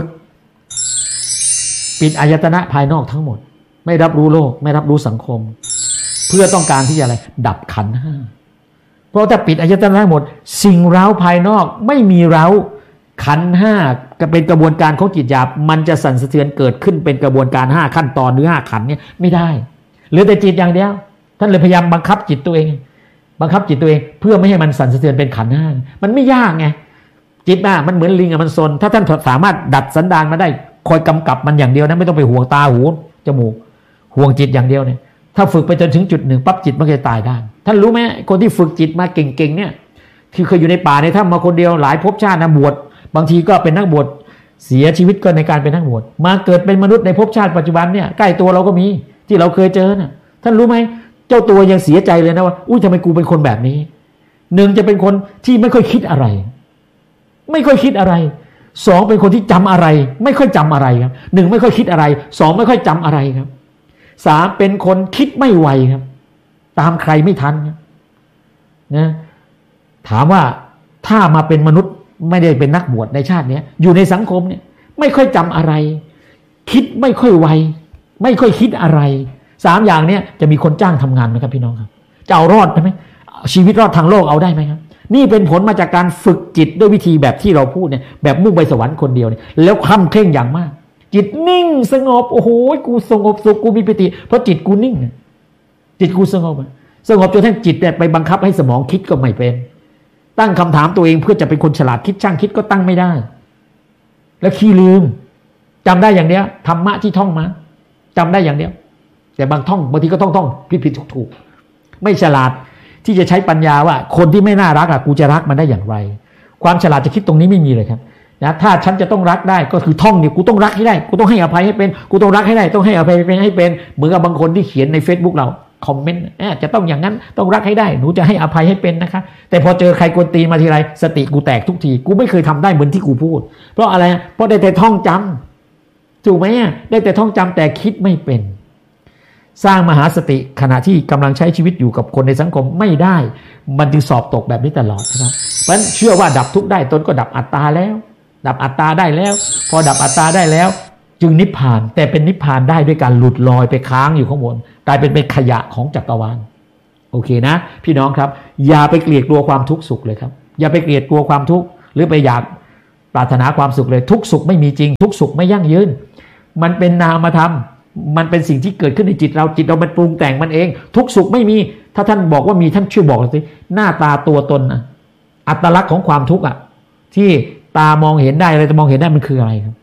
ปิดอายตนะภายนอกทั้งหมดไม่รับรู้โลกไม่รับรู้สังคมเพื่อต้องการที่จะอะไรดับขันธ์5เพราะถ้าปิดอายตนะทั้งหมดสิ่งเร้าภายนอกไม่มีเร้าขันธ์5ก็เป็นกระบวนการของจิตหยาบมันจะสั่นสะเทือนเกิดขึ้นเป็นกระบวนการ5ขั้นตอนหรือ5ขันธ์เนี่ยไม่ได้เหลือแต่จิตอย่างเดียวท่านเลยพยายามบังคับจิตตัวเองเพื่อไม่ให้มันสั่นสะเทือนเป็นขันธ์5มันไม่ยากไงจิตมันเหมือนลิงมันซนถ้าท่านสามารถดัดสันดานมาได้คอยกำกับมันอย่างเดียวนะไม่ต้องไปห่วงตาหูจมูกห่วงจิตอย่างเดียวเนี่ยถ้าฝึกไปจนถึงจุดหนึ่งปั๊บจิตมันก็จะตายได้ท่านรู้ไหมคนที่ฝึกจิตมาเก่งๆเนี่ยที่เคยอยู่ในป่าในถ้ำมาคนเดียวหลายภพชาตินะบวชบางทีก็เป็นนักบวชเสียชีวิตก็ในการเป็นนักบวชมาเกิดเป็นมนุษย์ในภพชาติปัจจุบันเนี่ยใกล้ตัวเราก็มีที่เราเคยเจอน่ะท่านรู้ไหมเจ้าตัวยังเสียใจเลยนะว่าอุ้ยทำไมกูเป็นคนแบบนี้หนึ่งจะเป็นคนที่ไม่ค่อยคิดอะไรสองเป็นคนที่จำอะไรไม่ค่อยจำอะไรครับหนึ่งไม่ค่อยคิดอะไรสองไม่ค่อยจำอะไรครับสามเป็นคนคิดไม่ไวครับตามใครไม่ทันครับนะถามว่าถ้ามาเป็นมนุษย์ไม่ได้เป็นนักบวชในชาตินี้อยู่ในสังคมเนี่ยไม่ค่อยจำอะไรคิดไม่ค่อยไวไม่ค่อยคิดอะไร3อย่างนี้จะมีคนจ้างทำงานไหมครับพี่น้องครับจะเอารอดไหมชีวิตรอดทางโลกเอาได้ไหมครับนี่เป็นผลมาจากการฝึกจิตด้วยวิธีแบบที่เราพูดเนี่ยแบบมุ่งไปสวรรค์คนเดียวเนี่ยแล้วคำเคร่งอย่างมากจิตนิ่งสงบโอ้โหกูสงบสุขกูมีปิติเพราะจิตกูนิ่งจิตกูสงบจนทั้งจิตไปบังคับให้สมองคิดก็ไม่เป็นตั้งคำถามตัวเองเพื่อจะเป็นคนฉลาดคิดช่างคิดก็ตั้งไม่ได้แล้วขี้ลืมจำได้อย่างเดียวธรรมะที่ท่องมาจำได้อย่างเดียวแต่บางทีก็ท่องผิดถูกไม่ฉลาดที่จะใช้ปัญญาว่าคนที่ไม่น่ารักกูจะรักมันได้อย่างไรความฉลาดจะคิดตรงนี้ไม่มีเลยครับนะถ้าฉันจะต้องรักได้ก็คือท่องเนี่ยกูต้องรักให้ได้กูต้องให้อภัยให้เป็นกูต้องรักให้ได้ต้องให้อภัยเป็นให้เป็นเหมือนกับบางคนที่เขียนใน Facebook เราคอมเมนต์จะต้องอย่างนั้นต้องรักให้ได้หนูจะให้อภัยให้เป็นนะคะแต่พอเจอใครกวนตีนมาทีไรสติกูแตกทุกทีกูไม่เคยทำได้เหมือนที่กูพูดเพราะอะไรเพราะได้แต่ท่องจำถูกไหมได้แต่ท่องจำแต่คิดไม่เป็นสร้างมหาสติขณะที่กำลังใช้ชีวิตอยู่กับคนในสังคมไม่ได้มันจึงสอบตกแบบนี้ตลอดนะครับเพราะฉะนั้นเชื่อว่าดับทุกข์ได้ตนก็ดับอัตตาแล้วดับอัตตาได้แล้วพอดับอัตตาได้แล้วจึงนิพพานแต่เป็นนิพพานได้ด้วยการหลุดลอยไปค้างอยู่ข้างบนกลายเป็นขยะของจักรวาลโอเคนะพี่น้องครับอย่าไปเกลียดกลัวความทุกข์สุขเลยครับอย่าไปเกลียดกลัวความทุกข์หรือไปอยากปรารถนาความสุขเลยทุกสุขไม่มีจริงทุกสุขไม่ยั่งยืนมันเป็นนามธรรมมันเป็นสิ่งที่เกิดขึ้นในจิตเรามันปรุงแต่งมันเองทุกสุขไม่มีถ้าท่านบอกว่ามีท่านช่วยบอกสิหน้าตาตัวตนอัตลักษณ์ของความทุกข์ที่ตามองเห็นได้อะไรจะมองเห็นได้มันคืออะไรครับ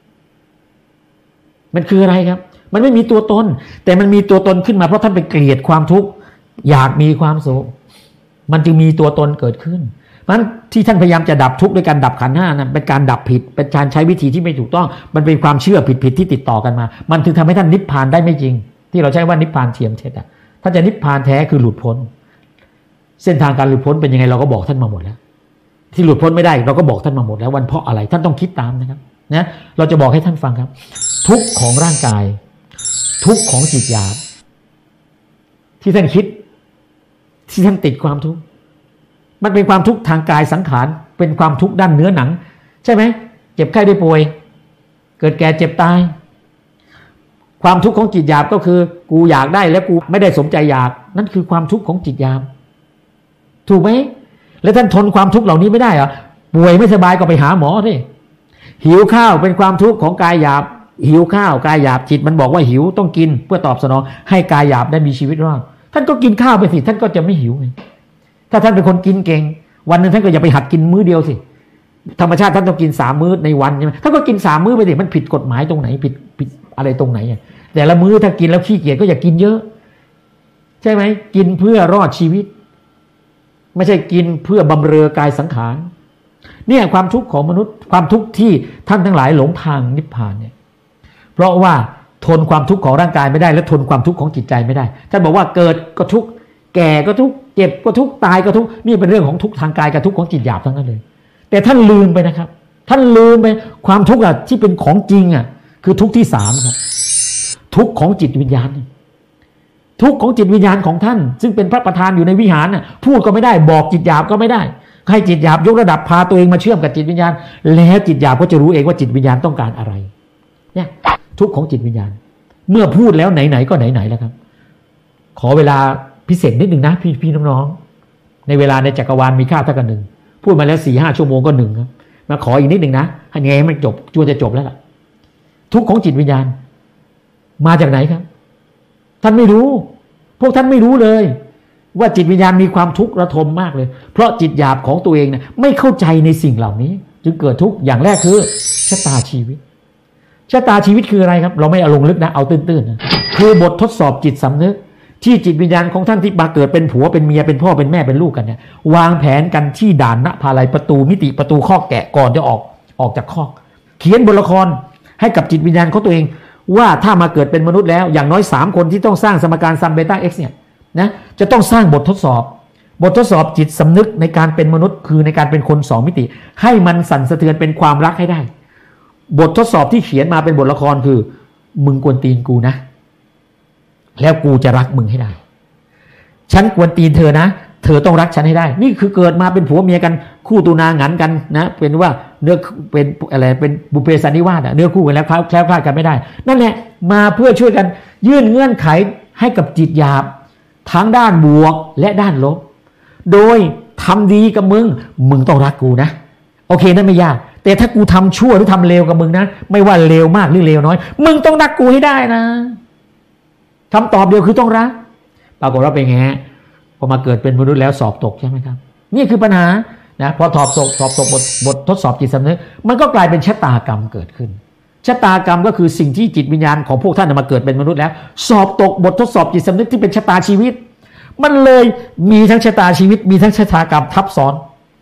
มันคืออะไรครับมันไม่มีตัวตนแต่มันมีตัวตนขึ้นมาเพราะท่านไปเกลียดความทุกข์อยากมีความสุขมันจึงมีตัวตนเกิดขึ้นเพราะฉะนั้นที่ท่านพยายามจะดับทุกข์ด้วยการดับขันธ์ห้านั้นเป็นการดับผิดเป็นการใช้วิธีที่ไม่ถูกต้องมันเป็นความเชื่อผิดที่ติดต่อกันมามันถึงทำให้ท่านนิพพานได้ไม่จริงที่เราใช้ว่านิพพานเทียมเท็จถ้าจะนิพพานแท้คือหลุดพ้นเส้นทางการหลุดพ้นเป็นยังไงเราก็บอกท่านมาหมดแล้วที่หลุดพ้นไม่ได้เราก็บอกท่านมาหมดแล้ววันเพราะอะไรท่านต้องคิดตามนะครับนะเราจะบอกให้ท่านฟังครับทุกข์ของร่างกายทุกข์ของจิตหยาบที่ท่านคิดที่ท่านติดความทุกข์มันเป็นความทุกข์ทางกายสังขารเป็นความทุกข์ด้านเนื้อหนังใช่ไหมเจ็บไข้ได้ป่วยเกิดแก่เจ็บตายความทุกข์ของจิตหยาบก็คือกูอยากได้แล้วกูไม่ได้สมใจอยากนั่นคือความทุกข์ของจิตหยาบถูกไหมแล้วท่านทนความทุกข์เหล่านี้ไม่ได้เหรอป่วยไม่สบายก็ไปหาหมอสิหิวข้าวเป็นความทุกข์ของกายหยาบหิวข้าวกายหยาบจิตมันบอกว่าหิวต้องกินเพื่อตอบสนองให้กายหยาบได้มีชีวิตรอดท่านก็กินข้าวไปสิท่านก็จะไม่หิวไงถ้าท่านเป็นคนกินเก่งวันนึงท่านก็อย่าไปหัดกินมื้อเดียวสิธรรมชาติท่านต้องกิน3มื้อในวันใช่ไหมท่านก็กิน3มื้อไปสิมันผิดกฎหมายตรงไหนผิดอะไรตรงไหนแต่ละมื้อถ้ากินแล้วขี้เกียจก็อย่ากินเยอะใช่ไหมกินเพื่อรอดชีวิตไม่ใช่กินเพื่อบำเรอกายสังขารเนี่ยความทุกข์ของมนุษย์ความทุกข์ที่ท่านทั้งหลายหลงทางนิพพานเนี่ยเพราะว่าทนความทุกข์ของร่างกายไม่ได้และทนความทุกข์ของจิตใจไม่ได้ท่านบอกว่าเกิดก็ทุกข์แก่ก็ทุกข์เจ็บก็ทุกข์ตายก็ทุกข์นี่เป็นเรื่องของทุกข์ทางกายกับทุกข์ของจิตหยาบทั้งนั้นเลยแต่ท่านลืมไปนะครับท่านลืมไปความทุกข์ที่เป็นของจริงคือทุกข์ที่3ครับทุกข์ของจิตวิญญาณทุกข์ของจิตวิญญาณของท่านซึ่งเป็นพระประธานอยู่ในวิหารพูดก็ไม่ได้บอกจิตหยาบก็ไม่ได้ให้จิตหยาบยกระดับพาตัวเองมาเชื่อมกับจิตวิญญาณแล้วจิตหยาบก็จะรู้เองว่าจิตวิญญาณต้องการอะไรเนี่ยทุกข์ของจิตวิญญาณเมื่อพูดแล้วไหนๆก็ไหนๆแล้วครับขอเวลาพิเศษนิดนึงนะพี่น้องๆในเวลาในจักรวาลมีค่าเท่ากัน1พูดมาแล้ว 4-5 ชั่วโมงก็1ครับมาขออีกนิดนึงนะให้ไงมันจบจวนจะจบแล้วล่ะทุกข์ของจิตวิญญาณมาจากไหนครับท่านไม่รู้พวกท่านไม่รู้เลยว่าจิตวิญญาณมีความทุกข์ระทมมากเลยเพราะจิตหยาบของตัวเองเนี่ยไม่เข้าใจในสิ่งเหล่านี้จึงเกิดทุกข์อย่างแรกคือชะตาชีวิตชะตาชีวิตคืออะไรครับเราไม่เอาลงลึกนะเอาตื้นๆนะคือบททดสอบจิตสำนึกที่จิตวิญญาณของท่านที่มาเกิดเป็นผัวเป็นเมียเป็นพ่อเป็นแม่เป็นลูกกันเนี่ยวางแผนกันที่ด่านณภาลัยประตูมิติประตูคอกแกะก่อนจะออกจากคอกเขียนบทละครให้กับจิตวิญญาณของตัวเองว่าถ้ามาเกิดเป็นมนุษย์แล้วอย่างน้อย3คนที่ต้องสร้างสมการซัมเบต้า x เนี่ยนะจะต้องสร้างบททดสอบจิตสำนึกในการเป็นมนุษย์คือในการเป็นคน2มิติให้มันสั่นสะเทือนเป็นความรักให้ได้บททดสอบที่เขียนมาเป็นบทละครคือมึงกวนตีนกูนะแล้วกูจะรักมึงให้ได้ฉันกวนตีนเธอนะเธอต้องรักฉันให้ได้นี่คือเกิดมาเป็นผัวเมียกันคู่ตุนาหงันกันนะเป็นว่าเนื้อเป็นอะไรเป็นบุพเพสันนิวาสเนื้อคู่กันแล้วแคล้วคลาดกันไม่ได้นั่นแหละมาเพื่อช่วยกันยื่นเงื่อนไขให้กับจิตหยาบทั้งด้านบวกและด้านลบโดยทำดีกับมึงต้องรักกูนะโอเคนั่นไม่ยากแต่ถ้ากูทำชั่วหรือทำเลวกับมึงนะไม่ว่าเลวมากหรือเลวน้อยมึงต้องรักกูให้ได้นะคำตอบเดียวคือต้องรักปรากฏว่าเป็นไงพอมาเกิดเป็นมนุษย์แล้วสอบตกใช่ไหมครับนี่คือปัญหานะพอสอบตกบททดสอบจิตสำนึกมันก็กลายเป็นชะตากรรมเกิดขึ้นชะตากรรมก็คือสิ่งที่จิตวิญญาณของพวกท่านมาเกิดเป็นมนุษย์แล้วสอบตกบททดสอบจิตสำนึกที่เป็นชะตาชีวิตมันเลยมีทั้งชะตาชีวิตมีทั้งชะตากรรมทับซ้อน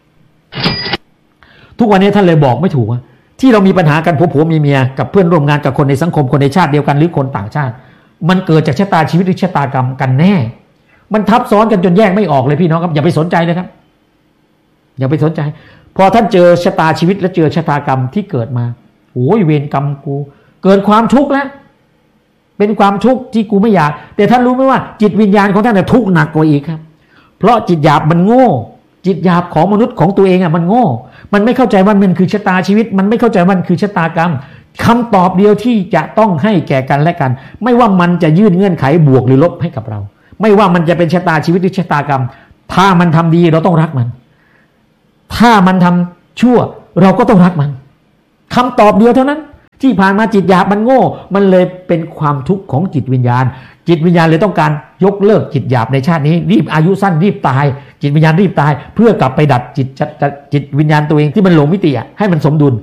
ทุกวันนี้ท่านเลยบอกไม่ถูกว่าที่เรามีปัญหากันผัวเมียกับเพื่อนร่วมงานกับคนในสังคมคนในชาติเดียวกันหรือคนต่างชาติมันเกิดจากชะตาชีวิตหรือชะตากรรมกันแน่มันทับซ้อนกันจนแยกไม่ออกเลยพี่น้องครับอย่าไปสนใจเลยครับอย่าไปสนใจพอท่านเจอชะตาชีวิตและเจอชะตากรรมที่เกิดมาโอ้ยเวรกรรมกูเกิดความทุกข์แล้วเป็นความทุกข์ที่กูไม่อยากแต่ท่านรู้ไหมว่าจิตวิญญาณของท่านทุกข์หนักกว่าอีกครับเพราะจิตหยาบมันโง่จิตหยาบของมนุษย์ของตัวเองมันโง่มันไม่เข้าใจว่ามันคือชะตาชีวิตมันไม่เข้าใจว่ามันคือชะตากรรมคำตอบเดียวที่จะต้องให้แก่กันและกันไม่ว่ามันจะยื่นเงื่อนไขบวกหรือลบให้กับเราไม่ว่ามันจะเป็นชะตาชีวิตหรือชะตากรรมถ้ามันทำดีเราต้องรักมันถ้ามันทำชั่วเราก็ต้องรักมันคำตอบเดียวเท่านั้นที่ผ่านมาจิตหยาบมันโง่มันเลยเป็นความทุกข์ของจิตวิญญาณจิตวิญญาณเลยต้องการยกเลิกจิตหยาบในชาตินี้รีบอายุสั้นรีบตายจิตวิญญาณรีบตายเพื่อกลับไปดัดจิตวิญญาณตัวเองที่มันหลงมิติให้มันสมดุล